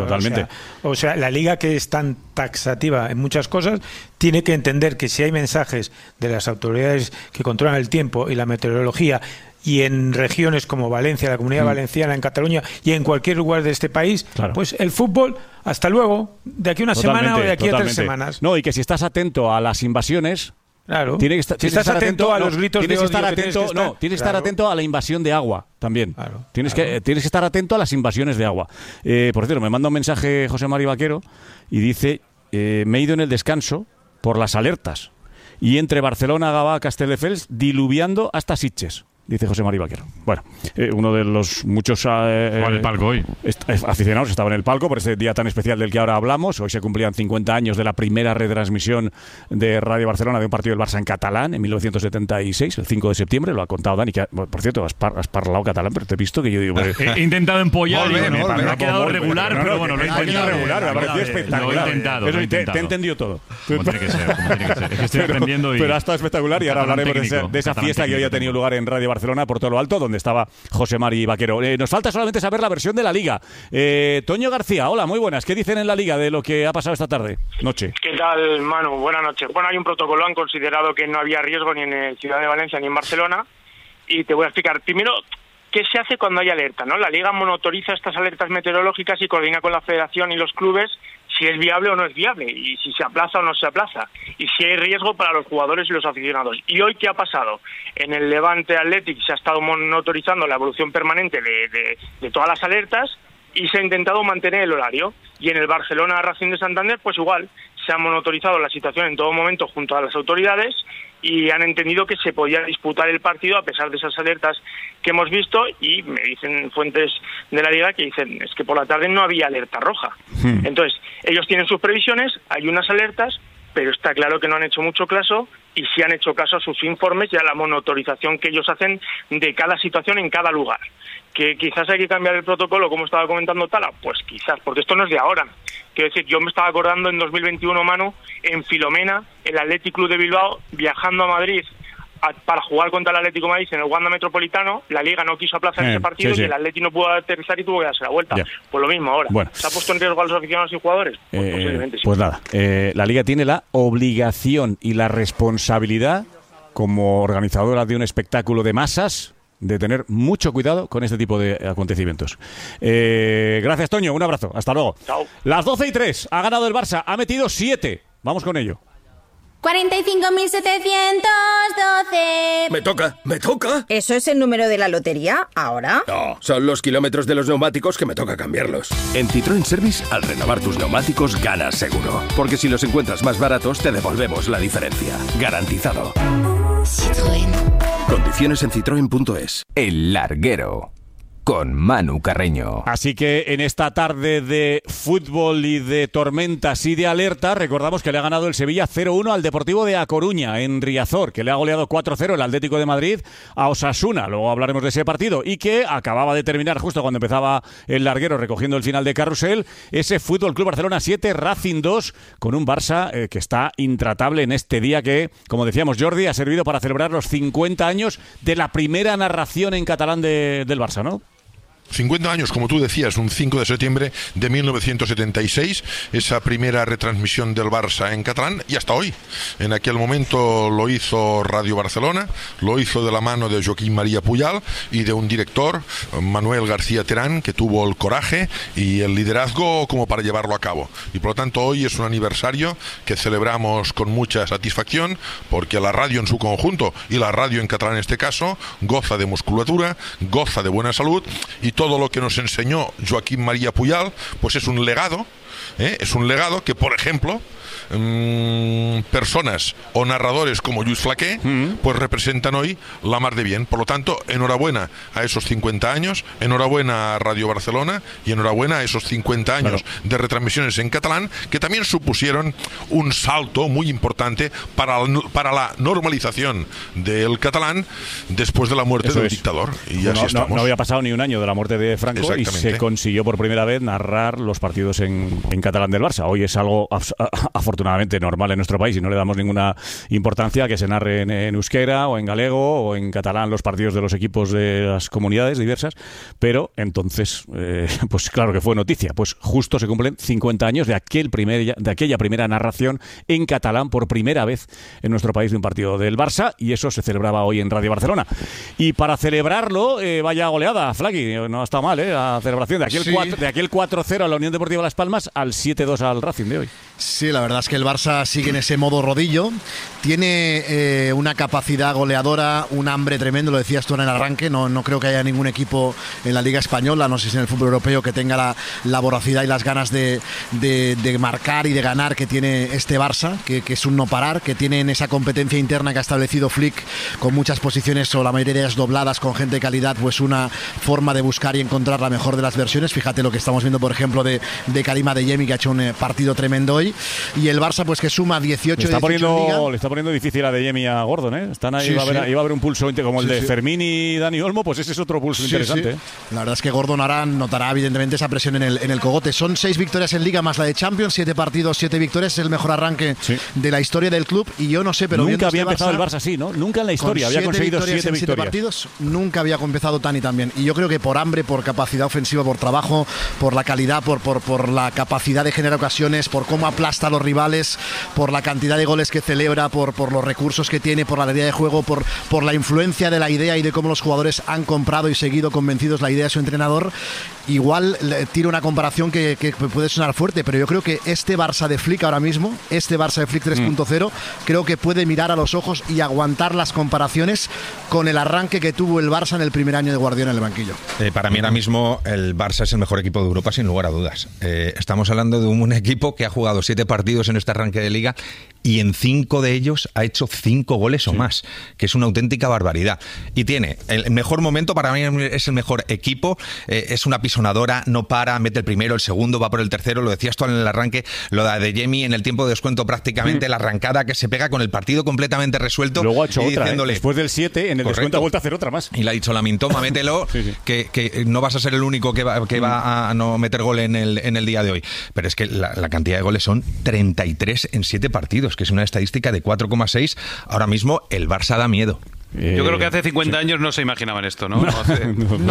[SPEAKER 18] O sea, la liga, que es tan taxativa en muchas cosas, tiene que entender que si hay mensajes de las autoridades que controlan el tiempo y la meteorología, y en regiones como Valencia, la Comunidad Valenciana, en Cataluña y en cualquier lugar de este país, pues el fútbol, hasta luego, de aquí a una semana o de aquí a 3 semanas.
[SPEAKER 2] No, y que si estás atento a las invasiones...
[SPEAKER 18] Claro.
[SPEAKER 2] Si estás atento
[SPEAKER 18] a los gritos de odio,
[SPEAKER 2] tienes que estar atento a la invasión de agua también. Tienes que estar atento a las invasiones de agua. Por cierto, me manda un mensaje José Mari Vaquero y dice, me he ido en el descanso por las alertas y entre Barcelona, Gavà, Castelldefels diluviando hasta Sitges. Dice José Mari Vaquero. Bueno, uno de los muchos
[SPEAKER 5] el palco hoy.
[SPEAKER 2] Aficionados estaba en el palco por este día tan especial del que ahora hablamos. Hoy se cumplían 50 años de la primera retransmisión de Radio Barcelona de un partido del Barça en catalán en 1976, el 5 de septiembre. Lo ha contado Dani, que por cierto, has parlado catalán, pero te he visto que yo digo...
[SPEAKER 5] He intentado empollar, me ha quedado regular, pero bueno, lo he intentado.
[SPEAKER 2] Me ha parecido espectacular.
[SPEAKER 5] Lo he intentado.
[SPEAKER 2] Te he entendido todo.
[SPEAKER 5] Como tiene que ser. Es que estoy aprendiendo.
[SPEAKER 2] Pero ha estado espectacular y ahora hablaremos de esa fiesta que hoy ha tenido lugar en Radio Barcelona por todo lo alto, donde estaba José Mari Vaquero. Nos falta solamente saber la versión de la Liga. Toño García, hola, muy buenas. ¿Qué dicen en la Liga de lo que ha pasado esta noche?
[SPEAKER 19] ¿Qué tal, Manu? Buenas noches. Bueno, hay un protocolo, han considerado que no había riesgo ni en Ciudad de Valencia ni en Barcelona, y te voy a explicar. Primero, ¿qué se hace cuando hay alerta, ¿no? La Liga monitoriza estas alertas meteorológicas y coordina con la Federación y los clubes si es viable o no es viable, y si se aplaza o no se aplaza, y si hay riesgo para los jugadores y los aficionados. ¿Y hoy qué ha pasado? En el Levante Athletic se ha estado monitorizando la evolución permanente de todas las alertas y se ha intentado mantener el horario. Y en el Barcelona Racing de Santander, pues igual, se ha monitorizado la situación en todo momento junto a las autoridades y han entendido que se podía disputar el partido a pesar de esas alertas que hemos visto, y me dicen fuentes de la Liga que dicen, es que por la tarde no había alerta roja. Entonces, ellos tienen sus previsiones, hay unas alertas, pero está claro que no han hecho mucho caso, y sí han hecho caso a sus informes y a la monitorización que ellos hacen de cada situación en cada lugar. ¿Que quizás hay que cambiar el protocolo, como estaba comentando Tala? Pues quizás, porque esto no es de ahora. Quiero decir, yo me estaba acordando en 2021, Manu, en Filomena, el Athletic Club de Bilbao, viajando a Madrid para jugar contra el Atlético de Madrid en el Wanda Metropolitano. La Liga no quiso aplazar ese partido, y el Atlético no pudo aterrizar y tuvo que darse la vuelta. Pues lo mismo ahora. ¿Se ha puesto en riesgo a los aficionados y jugadores? Pues posiblemente sí.
[SPEAKER 2] Pues nada, la Liga tiene la obligación y la responsabilidad, como organizadora de un espectáculo de masas, de tener mucho cuidado con este tipo de acontecimientos. Gracias, Toño. Un abrazo. Hasta luego.
[SPEAKER 19] Chao.
[SPEAKER 2] Las 12:03. Ha ganado el Barça. Ha metido 7. Vamos con ello.
[SPEAKER 20] 45.712.
[SPEAKER 21] Me toca.
[SPEAKER 20] ¿Eso es el número de la lotería ahora?
[SPEAKER 21] No, son los kilómetros de los neumáticos que me toca cambiarlos. En Citroën Service, al renovar tus neumáticos, ganas seguro. Porque si los encuentras más baratos, te devolvemos la diferencia. Garantizado.
[SPEAKER 20] Citroën.
[SPEAKER 21] Condiciones en citroen.es.
[SPEAKER 22] El Larguero.
[SPEAKER 21] con Manu Carreño.
[SPEAKER 2] Así que en esta tarde de fútbol y de tormentas y de alerta, recordamos que le ha ganado el Sevilla 0-1 al Deportivo de A Coruña en Riazor, que le ha goleado 4-0 el Atlético de Madrid a Osasuna. Luego hablaremos de ese partido, y que acababa de terminar justo cuando empezaba el larguero recogiendo el final de carrusel, ese Fútbol Club Barcelona 7, Racing 2, con un Barça que está intratable en este día que, como decíamos, Jordi, ha servido para celebrar los 50 años de la primera narración en catalán del Barça, ¿no?
[SPEAKER 16] 50 años, como tú decías, un 5 de septiembre de 1976, esa primera retransmisión del Barça en catalán, y hasta hoy. En aquel momento lo hizo Radio Barcelona, lo hizo de la mano de Joaquim María Puyal y de un director, Manuel García Terán, que tuvo el coraje y el liderazgo como para llevarlo a cabo. Y por lo tanto hoy es un aniversario que celebramos con mucha satisfacción, porque la radio en su conjunto, y la radio en catalán en este caso, goza de musculatura, goza de buena salud, y todo lo que nos enseñó Joaquim María Puyal, pues es un legado, que, por ejemplo, personas o narradores como Lluís Flaquer pues representan hoy la mar de bien. Por lo tanto, enhorabuena a esos 50 años, enhorabuena a Radio Barcelona y enhorabuena a esos 50 años de retransmisiones en catalán, que también supusieron un salto muy importante para la normalización del catalán después de la muerte del dictador. Y así estamos.
[SPEAKER 2] No había pasado ni un año de la muerte de Franco y se consiguió por primera vez narrar los partidos en catalán del Barça. Hoy es algo afortunadamente normal en nuestro país y no le damos ninguna importancia a que se narre en euskera o en galego o en catalán los partidos de los equipos de las comunidades diversas, pero entonces pues claro que fue noticia. Pues justo se cumplen 50 años de aquella primera narración en catalán por primera vez en nuestro país de un partido del Barça, y eso se celebraba hoy en Radio Barcelona. Y para celebrarlo, vaya goleada, Flaqui, no ha estado mal, la celebración de aquel 4-0 a la Unión Deportiva Las Palmas al 7-2 al Racing de hoy.
[SPEAKER 6] Sí, la verdad es que el Barça sigue en ese modo rodillo, tiene una capacidad goleadora, un hambre tremendo, lo decías tú en el arranque, no creo que haya ningún equipo en la Liga Española, no sé si en el fútbol europeo, que tenga la voracidad y las ganas de marcar y de ganar que tiene este Barça, que es un no parar, que tiene en esa competencia interna que ha establecido Flick, con muchas posiciones o la mayoría de ellas dobladas con gente de calidad, pues una forma de buscar y encontrar la mejor de las versiones. Fíjate lo que estamos viendo, por ejemplo, de Karim Adeyemi, que ha hecho un partido tremendo hoy, y el Barça pues que suma 18
[SPEAKER 2] le está poniendo difícil a Adeyemi a Gordon, Están ahí, iba a haber un pulso como el de Fermín y Dani Olmo, pues ese es otro pulso interesante.
[SPEAKER 6] La verdad es que Gordon ahora notará evidentemente esa presión en el cogote. Son 6 victorias en Liga más la de Champions, 7 partidos, 7 victorias, es el mejor arranque de la historia del club, y yo no sé, pero
[SPEAKER 2] nunca había empezado el Barça así, ¿no? Nunca en la historia había conseguido 7 victorias.
[SPEAKER 6] Partidos, nunca había empezado tan y tan bien, y yo creo que por hambre, por capacidad ofensiva, por trabajo, por la calidad, por la capacidad de generar ocasiones, por cómo aplasta a los rivales, por la cantidad de goles que celebra, por los recursos que tiene, por la alegría de juego, por la influencia de la idea y de cómo los jugadores han comprado y seguido convencidos la idea de su entrenador. Igual tiro una comparación que puede sonar fuerte, pero yo creo que este Barça de Flick ahora mismo, este Barça de Flick 3.0, creo que puede mirar a los ojos y aguantar las comparaciones con el arranque que tuvo el Barça en el primer año de Guardiola en el banquillo.
[SPEAKER 14] Para mí ahora mismo el Barça es el mejor equipo de Europa, sin lugar a dudas. Estamos hablando de un equipo que ha jugado 7 partidos en este arranque de Liga y en 5 de ellos ha hecho 5 goles o más, que es una auténtica barbaridad. Y tiene el mejor momento, para mí es el mejor equipo, es una pisonadora, no para, mete el primero, el segundo, va por el tercero, lo decías tú en el arranque, lo de Adeyemi en el tiempo de descuento prácticamente, la arrancada que se pega con el partido completamente resuelto.
[SPEAKER 2] Luego ha hecho otra, después del 7, en el descuento ha vuelto a hacer otra más.
[SPEAKER 14] Y le ha dicho Lamine, toma, mételo, que no vas a ser el único que va a no meter gol en el día de hoy. Pero es que la cantidad de goles son 33 en 7 partidos, que es una estadística de 4,6. Ahora mismo el Barça da miedo.
[SPEAKER 13] Yo creo que hace 50 años no se imaginaban esto, ¿no? Hace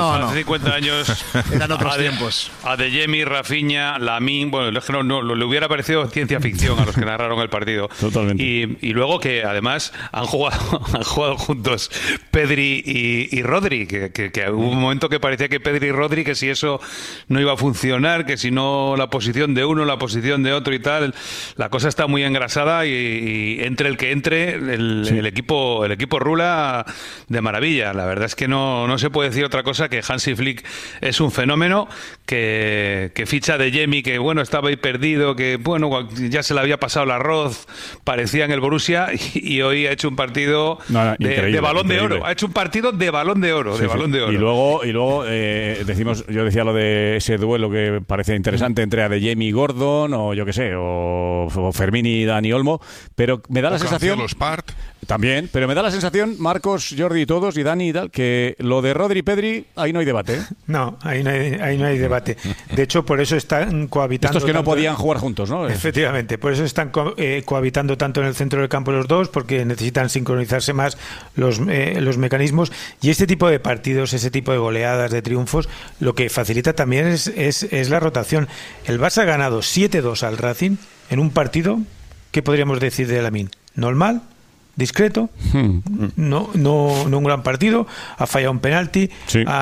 [SPEAKER 13] 50 años
[SPEAKER 6] eran otros tiempos.
[SPEAKER 13] Adeyemi, Rafinha, Lamine, bueno, es que no le hubiera parecido ciencia ficción a los que narraron el partido.
[SPEAKER 2] Totalmente.
[SPEAKER 13] Y luego que además han jugado juntos Pedri y Rodri, que hubo un momento que parecía que Pedri y Rodri, que si eso no iba a funcionar, que si no la posición de uno, la posición de otro y tal, la cosa está muy engrasada, y entre el que entre el equipo rula funciona de maravilla. La verdad es que no se puede decir otra cosa que Hansi Flick es un fenómeno, que ficha de Jemi, que bueno, estaba ahí perdido, que bueno, ya se le había pasado el arroz, parecía en el Borussia, y hoy ha hecho un partido de Balón de Oro. Ha hecho un partido de Balón de Oro, Balón de Oro.
[SPEAKER 2] Y luego yo decía lo de ese duelo que parece interesante entre Adeyemi y Gordon, o yo qué sé, o Fermín y Dani Olmo, pero me da la sensación también, pero me da la sensación, Marcos, Jordi y todos, y Dani y tal, que lo de Rodri y Pedri, ahí no hay debate, ¿eh?
[SPEAKER 18] No, ahí no hay debate. De hecho, por eso están cohabitando.
[SPEAKER 2] Estos que no podían jugar juntos, ¿no?
[SPEAKER 18] Efectivamente, por eso están cohabitando tanto en el centro del campo los dos, porque necesitan sincronizarse más los mecanismos, y este tipo de partidos, ese tipo de goleadas, de triunfos, lo que facilita también es la rotación. El Barça ha ganado 7-2 al Racing en un partido, ¿qué podríamos decir de Lamine? Normal, discreto, no un gran partido, ha fallado un penalti,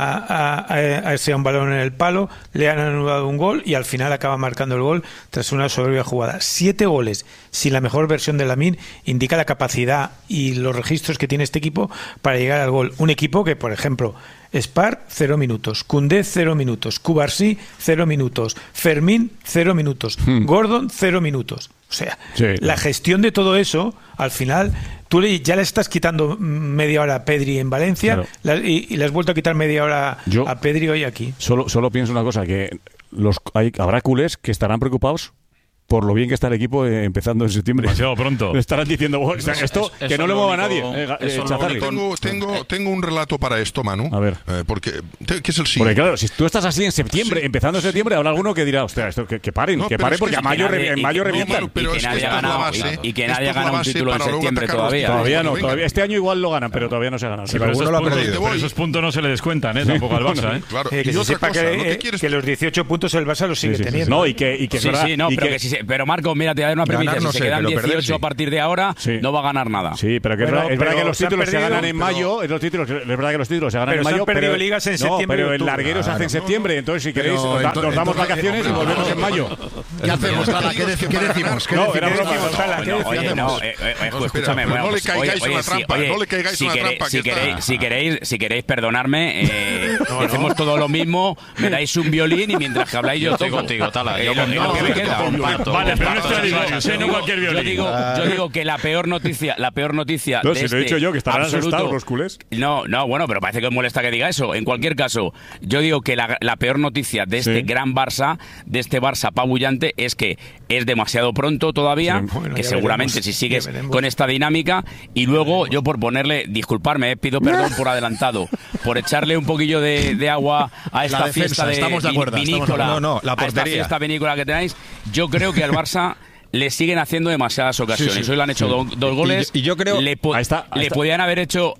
[SPEAKER 18] ha sido un balón en el palo, le han anulado un gol y al final acaba marcando el gol tras una soberbia jugada. 7 goles sin la mejor versión de Lamine indica la capacidad y los registros que tiene este equipo para llegar al gol. Un equipo que, por ejemplo, Spar, 0 minutos, Koundé, 0 minutos, Cubarsí, 0 minutos, Fermín, 0 minutos, Gordon, 0 minutos. O sea, la gestión de todo eso, al final, tú ya le estás quitando media hora a Pedri en Valencia, y le has vuelto a quitar media hora a Pedri hoy aquí.
[SPEAKER 2] Solo pienso una cosa, que habrá culés que estarán preocupados por lo bien que está el equipo empezando en septiembre.
[SPEAKER 5] Demasiado pronto.
[SPEAKER 2] Estarán diciendo, esto que no le mueva a nadie.
[SPEAKER 16] Tengo un relato para esto, Manu.
[SPEAKER 2] A ver.
[SPEAKER 16] ¿Qué es el siguiente?
[SPEAKER 2] Porque claro, si tú estás así en septiembre, empezando en septiembre, habrá alguno que dirá, hostia, esto que paren, porque en mayo revientan.
[SPEAKER 17] Y que nadie gana un título en septiembre todavía.
[SPEAKER 2] Todavía no. Este año igual lo ganan, pero todavía no se ha ganado.
[SPEAKER 5] Pero esos puntos no se le descuentan tampoco al Barça.
[SPEAKER 18] Que se sepa que los 18 puntos el Barça los sigue teniendo.
[SPEAKER 2] No, y que
[SPEAKER 17] pero Marco, mira, te voy a dar una premisa. Si se quedan 18 a partir de ahora, no va a ganar nada.
[SPEAKER 2] Sí, pero es verdad que los títulos se ganan en mayo. Es verdad que los títulos se ganan en mayo.
[SPEAKER 18] Pero ligas en septiembre.
[SPEAKER 2] Pero el larguero se hace en septiembre. Entonces, si queréis, nos damos vacaciones y volvemos en mayo.
[SPEAKER 6] ¿Qué hacemos, Tala? ¿Qué decimos?
[SPEAKER 2] No, era broma.
[SPEAKER 17] Escúchame,
[SPEAKER 16] no le caigáis una trampa. No le caigáis una trampa.
[SPEAKER 17] Si queréis perdonarme, hacemos todo lo mismo. Me dais un violín y mientras que habláis yo estoy contigo, Tala. Yo me queda.
[SPEAKER 5] Vale, pero no estoy no cualquier violín.
[SPEAKER 17] Yo digo que la peor noticia
[SPEAKER 2] no, si lo he dicho yo, que estarán asustados los culés.
[SPEAKER 17] No, bueno, pero parece que os molesta que diga eso. En cualquier caso, yo digo que la peor noticia de este gran Barça, de este Barça apabullante, es que es demasiado pronto todavía, que seguramente si sigues con esta dinámica, y luego yo por ponerle, disculparme, pido perdón por adelantado, por echarle un poquillo de agua a esta fiesta de vinícola,
[SPEAKER 14] la portería.
[SPEAKER 17] A esta fiesta vinícola que tenéis. Yo creo que al Barça le siguen haciendo demasiadas ocasiones. Hoy le han hecho dos goles.
[SPEAKER 14] Y yo creo
[SPEAKER 17] le podían haber hecho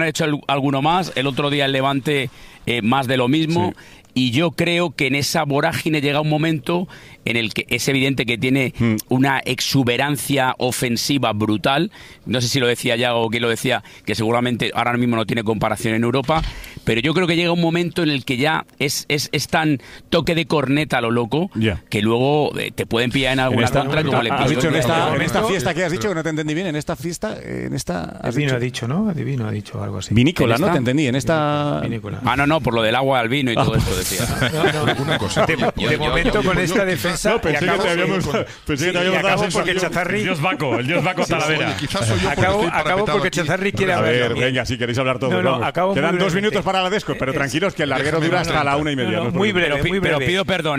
[SPEAKER 17] alguno más. El otro día el Levante más de lo mismo. Y yo creo que en esa vorágine llega un momento en el que es evidente que tiene una exuberancia ofensiva brutal. No sé si lo decía ya o quién lo decía, que seguramente ahora mismo no tiene comparación en Europa, pero yo creo que llega un momento en el que ya es tan toque de corneta a lo loco, que luego te pueden pillar en alguna contra como le
[SPEAKER 2] has dicho en esta fiesta que has dicho, que no te entendí bien, en esta fiesta,
[SPEAKER 18] Adivino ha dicho, ¿no? Adivino ha dicho algo así.
[SPEAKER 2] Vinícola, ¿no? Te entendí, en esta...
[SPEAKER 18] Vinícola.
[SPEAKER 17] No, por lo del agua al vino y todo esto decía.
[SPEAKER 16] Una cosa.
[SPEAKER 18] De momento con esta defensa...
[SPEAKER 2] Pensé que te habíamos dado
[SPEAKER 18] porque Chazarri...
[SPEAKER 5] El dios Baco Talavera.
[SPEAKER 18] Acabo porque Chazarri quiere hablar.
[SPEAKER 2] A ver, venga, si queréis hablar todos. Quedan 2 minutos para la desco, pero tranquilos que el larguero dura hasta la 1:30.
[SPEAKER 18] Muy breve.
[SPEAKER 17] Pero pido perdón,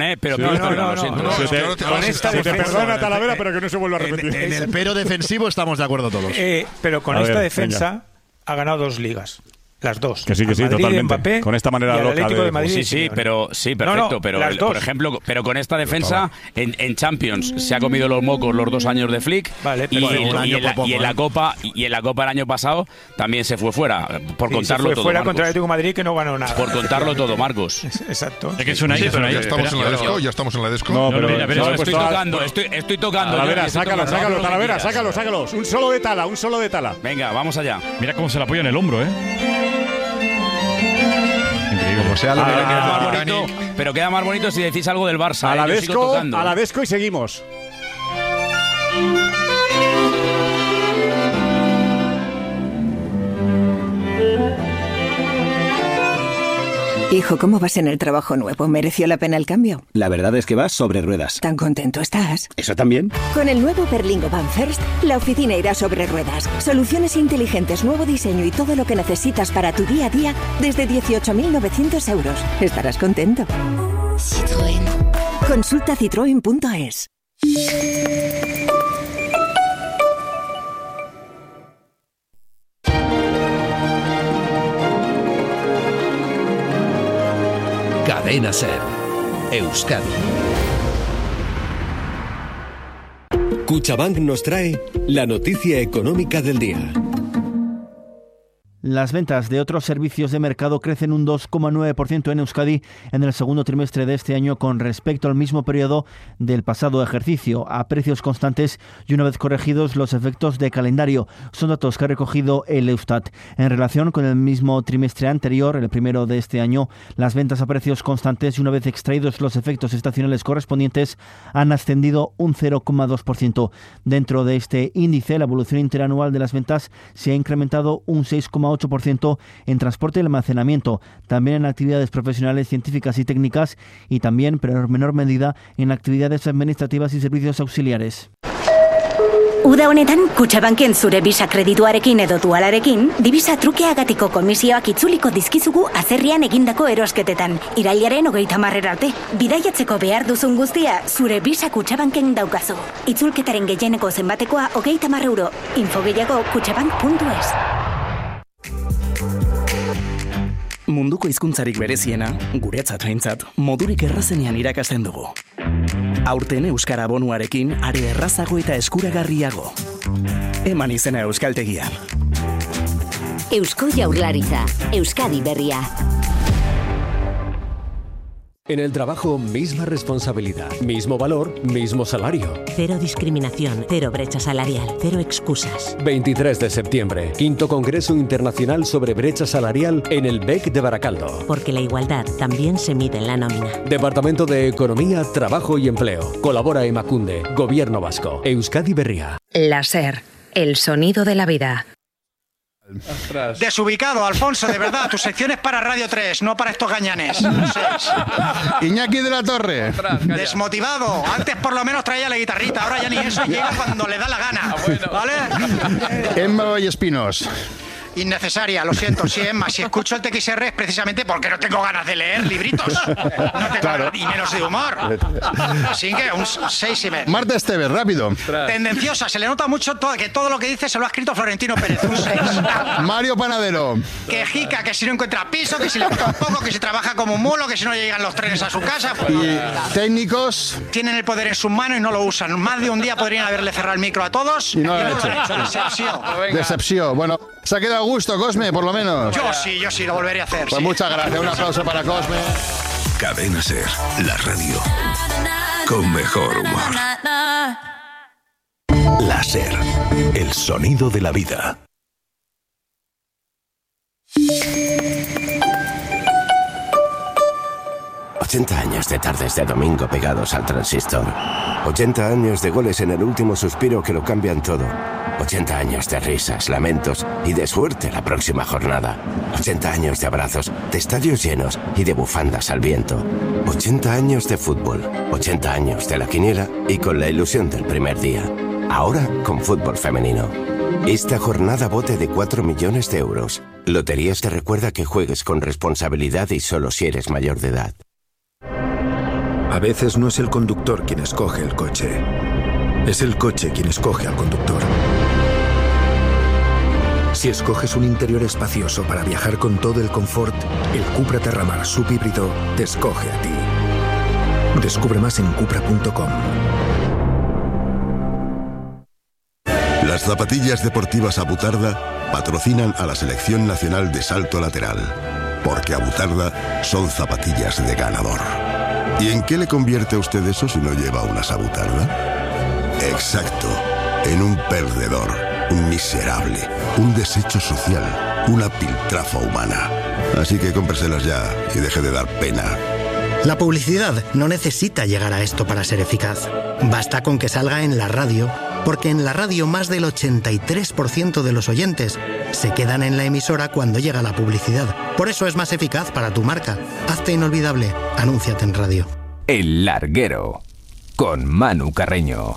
[SPEAKER 17] lo siento.
[SPEAKER 2] Con esta se te perdona Talavera, pero que no se vuelva a repetir.
[SPEAKER 6] En el pero defensivo estamos de acuerdo todos.
[SPEAKER 18] Pero con esta defensa ha ganado 2 ligas. Las dos.
[SPEAKER 2] Que sí, totalmente.
[SPEAKER 18] Mbappé,
[SPEAKER 2] con esta manera loca
[SPEAKER 18] de Madrid.
[SPEAKER 17] Sí, perfecto. Pero por ejemplo, con esta defensa en Champions se ha comido los mocos los 2 años de Flick.
[SPEAKER 18] Vale,
[SPEAKER 17] y en la Copa el año pasado también se fue fuera. Por contarlo todo.
[SPEAKER 18] Se fue fuera contra el Atlético de Madrid, que no ganó nada.
[SPEAKER 17] Por contarlo todo, Marcos.
[SPEAKER 18] Exacto.
[SPEAKER 5] Es que suena ahí.
[SPEAKER 16] Ya estamos en la desco.
[SPEAKER 2] No, pero
[SPEAKER 17] estoy tocando.
[SPEAKER 2] Talavera, sácalo, Talavera, sácalos. Un solo de Tala.
[SPEAKER 17] Venga, vamos allá.
[SPEAKER 5] Mira cómo se la apoya en el hombro,
[SPEAKER 14] Como sea lo
[SPEAKER 17] pero queda más bonito si decís algo del Barça.
[SPEAKER 2] A la desco y seguimos.
[SPEAKER 4] Hijo, ¿cómo vas en el trabajo nuevo? ¿Mereció la pena el cambio?
[SPEAKER 22] La verdad es que vas sobre ruedas.
[SPEAKER 4] ¿Tan contento estás?
[SPEAKER 22] ¿Eso también?
[SPEAKER 4] Con el nuevo Berlingo Van First, la oficina irá sobre ruedas. Soluciones inteligentes, nuevo diseño y todo lo que necesitas para tu día a día desde 18.900 euros. Estarás contento. Citroën. Consulta citroen.es.
[SPEAKER 23] Cadena SER, Euskadi. Cuchabank nos trae la noticia económica del día.
[SPEAKER 24] Las ventas de otros servicios de mercado crecen un 2,9% en Euskadi en el segundo trimestre de este año con respecto al mismo periodo del pasado ejercicio, a precios constantes y una vez corregidos los efectos de calendario. Son datos que ha recogido el Eustat. En relación con el mismo trimestre anterior, el primero de este año, las ventas a precios constantes y una vez extraídos los efectos estacionales correspondientes han ascendido un 0,2%. Dentro de este índice, la evolución interanual de las ventas se ha incrementado un 6,8% en transporte y almacenamiento, también en actividades profesionales, científicas y técnicas y también, pero en menor medida, en actividades administrativas y servicios auxiliares.
[SPEAKER 25] Uda honetan, Kutxabanken zure Visa kredituarekin edo dualarekin, Divisa trukeagatiko komisioak itzuliko dizkizugu azerrian egindako erosketetan. Irailaren 30 arte. Bidaiatzeko behar duzun guztia, zure Visa Kutxabanken daukazu. Itzulketaren gehieneko zenbatekoa 30 euro. Info gehiago kutxabank.es.
[SPEAKER 26] Munduko hizkuntzarik bereziena, guretzat behintzat, modurik errazenean irakasten dugu. Aurten euskara bonuarekin are errazago eta eskuragarriago. Eman izena euskaltegian.
[SPEAKER 27] Eusko Jaurlaritza, Euskadi berria.
[SPEAKER 23] En el trabajo, misma responsabilidad, mismo valor, mismo salario.
[SPEAKER 27] Cero discriminación, cero brecha salarial, cero excusas.
[SPEAKER 23] 23 de septiembre, 5º Congreso Internacional sobre Brecha Salarial en el BEC de Baracaldo.
[SPEAKER 27] Porque la igualdad también se mide en la nómina.
[SPEAKER 23] Departamento de Economía, Trabajo y Empleo. Colabora Emakunde, Gobierno Vasco, Euskadi berria.
[SPEAKER 28] La SER, el sonido de la vida.
[SPEAKER 9] Desubicado, Alfonso, de verdad. Tu sección es para Radio 3, no para estos gañanes.
[SPEAKER 29] Iñaki de la Torre.
[SPEAKER 9] Desmotivado. Antes por lo menos traía la guitarrita, ahora ya ni eso, llega cuando le da la gana. ¿Vale?
[SPEAKER 29] Emma Vallespinos.
[SPEAKER 9] Innecesaria, lo siento, sí, Emma. Si escucho el TXR es precisamente porque no tengo ganas de leer libritos. No tengo ganas, y menos de humor. Así que un 6,5.
[SPEAKER 29] Marta Esteves, rápido.
[SPEAKER 9] Tendenciosa, se le nota mucho que todo lo que dice se lo ha escrito Florentino Pérez. Un 6.
[SPEAKER 29] Mario Panadero.
[SPEAKER 9] Que jica, que si no encuentra piso, que si le gusta un poco, que si trabaja como un mulo, que si no llegan los trenes a su casa. Pues,
[SPEAKER 29] y técnicos.
[SPEAKER 9] Tienen el poder en sus manos y no lo usan. Más de un día podrían haberle cerrado el micro a todos.
[SPEAKER 29] Y no lo han
[SPEAKER 9] hecho.
[SPEAKER 29] Decepción. Decepción. Bueno, se ha quedado a gusto, Cosme, por lo menos.
[SPEAKER 9] Yo sí, lo volveré a hacer.
[SPEAKER 29] Pues
[SPEAKER 9] sí.
[SPEAKER 29] Muchas gracias. Un aplauso para Cosme.
[SPEAKER 23] Cadena SER, la radio con mejor humor. La SER, el sonido de la vida.
[SPEAKER 30] ...80 años de tardes de domingo pegados al transistor. 80 años de goles en el último suspiro que lo cambian todo. 80 años de risas, lamentos y de suerte la próxima jornada. 80 años de abrazos, de estadios llenos y de bufandas al viento. 80 años de fútbol, 80 años de la quiniela y con la ilusión del primer día. Ahora con fútbol femenino. Esta jornada bote de 4 millones de euros. Loterías te recuerda que juegues con responsabilidad y solo si eres mayor de edad.
[SPEAKER 23] A veces no es el conductor quien escoge el coche. Es el coche quien escoge al conductor. Si escoges un interior espacioso para viajar con todo el confort, el Cupra Terramar subhíbrido te escoge a ti. Descubre más en cupra.com.
[SPEAKER 31] Las zapatillas deportivas Abutarda patrocinan a la Selección Nacional de Salto Lateral, porque Abutarda son zapatillas de ganador. ¿Y en qué le convierte a usted eso si no lleva unas Abutarda? Exacto, en un perdedor, un miserable, un desecho social, una piltrafa humana. Así que cómpreselas ya y deje de dar pena.
[SPEAKER 32] La publicidad no necesita llegar a esto para ser eficaz. Basta con que salga en la radio, porque en la radio más del 83% de los oyentes se quedan en la emisora cuando llega la publicidad. Por eso es más eficaz para tu marca. Hazte inolvidable. Anúnciate en radio.
[SPEAKER 1] El Larguero, con Manu Carreño.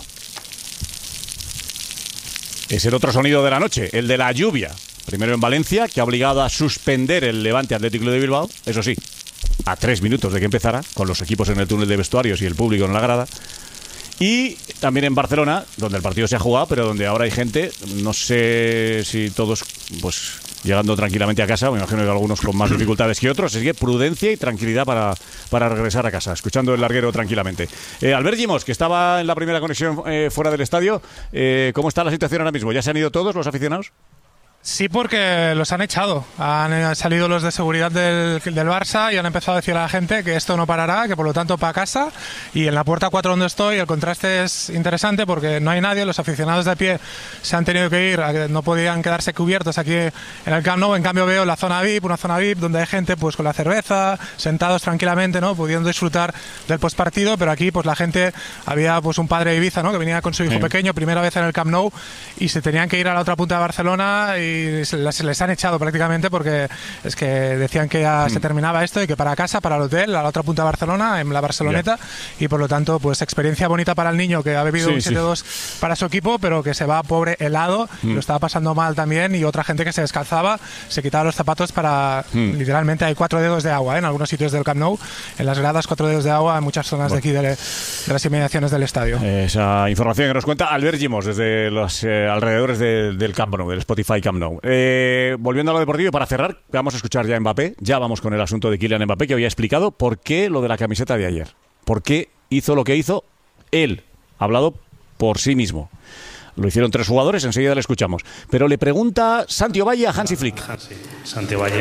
[SPEAKER 2] Es el otro sonido de la noche, el de la lluvia. Primero en Valencia, que ha obligado a suspender el Levante Atlético de Bilbao, eso sí, a 3 minutos de que empezara, con los equipos en el túnel de vestuarios y el público en la grada. Y también en Barcelona, donde el partido se ha jugado, pero donde ahora hay gente, no sé si todos pues llegando tranquilamente a casa, me imagino que algunos con más dificultades que otros, así que prudencia y tranquilidad para regresar a casa, escuchando el Larguero tranquilamente. Albert Gimos, que estaba en la primera conexión fuera del estadio, ¿cómo está la situación ahora mismo? ¿Ya se han ido todos los aficionados?
[SPEAKER 3] Sí, porque los han echado. Han salido los de seguridad del Barça y han empezado a decir a la gente que esto no parará, que por lo tanto para casa. Y en la puerta 4 donde estoy el contraste es interesante porque no hay nadie, los aficionados de a pie se han tenido que ir, no podían quedarse cubiertos aquí en el Camp Nou. En cambio veo la zona VIP, una zona VIP donde hay gente pues con la cerveza, sentados tranquilamente, ¿no?, pudiendo disfrutar del postpartido, pero aquí pues la gente, había pues un padre de Ibiza, ¿no?, que venía con su hijo pequeño, primera vez en el Camp Nou, y se tenían que ir a la otra punta de Barcelona y se les han echado prácticamente porque es que decían que ya se terminaba esto y que para casa, para el hotel, a la otra punta de Barcelona, en la Barceloneta, y por lo tanto pues experiencia bonita para el niño que ha bebido un 7-2 para su equipo, pero que se va pobre helado, lo estaba pasando mal también, y otra gente que se descalzaba, se quitaba los zapatos para literalmente hay 4 dedos de agua en algunos sitios del Camp Nou, en las gradas 4 dedos de agua en muchas zonas de aquí de las inmediaciones del estadio. Esa información que nos cuenta Albert Gimos desde los alrededores del Camp Nou, del Spotify Camp Nou. Volviendo a lo deportivo, para cerrar, vamos a escuchar ya a Mbappé. Ya vamos con el asunto de Kylian Mbappé, que había explicado por qué lo de la camiseta de ayer. Por qué hizo lo que hizo él. Ha hablado por sí mismo. Lo hicieron 3 jugadores, enseguida le escuchamos. Pero le pregunta Santi Ovalle a Hansi Flick.
[SPEAKER 7] Santi Ovalle,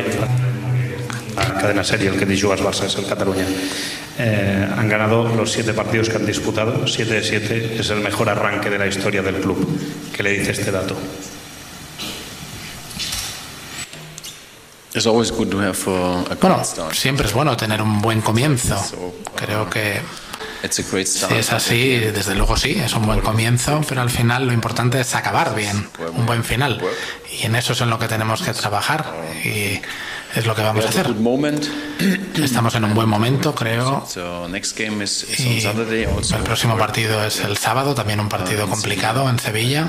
[SPEAKER 7] la cadena serie, el que dice Jugas Barça es el Cataluña. Han ganado los 7 partidos que han disputado, 7 de 7, es el mejor arranque de la historia del club. ¿Qué le dice este dato?
[SPEAKER 8] Bueno, siempre es bueno tener un buen comienzo. Creo que si es así, desde luego sí, es un buen comienzo, pero al final lo importante es acabar bien, un buen final. Y en eso es en lo que tenemos que trabajar y es lo que vamos a hacer. Estamos en un buen momento, creo. Y el próximo partido es el sábado, también un partido complicado en Sevilla.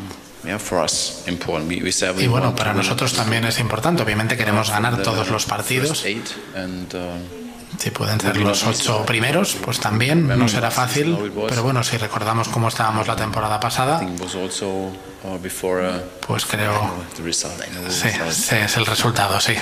[SPEAKER 8] Y bueno, para nosotros también es importante. Obviamente queremos ganar todos los partidos. Si pueden ser los 8 primeros, pues también no será fácil. Pero bueno, si recordamos cómo estábamos la temporada pasada, pues creo sí, es el resultado, sí.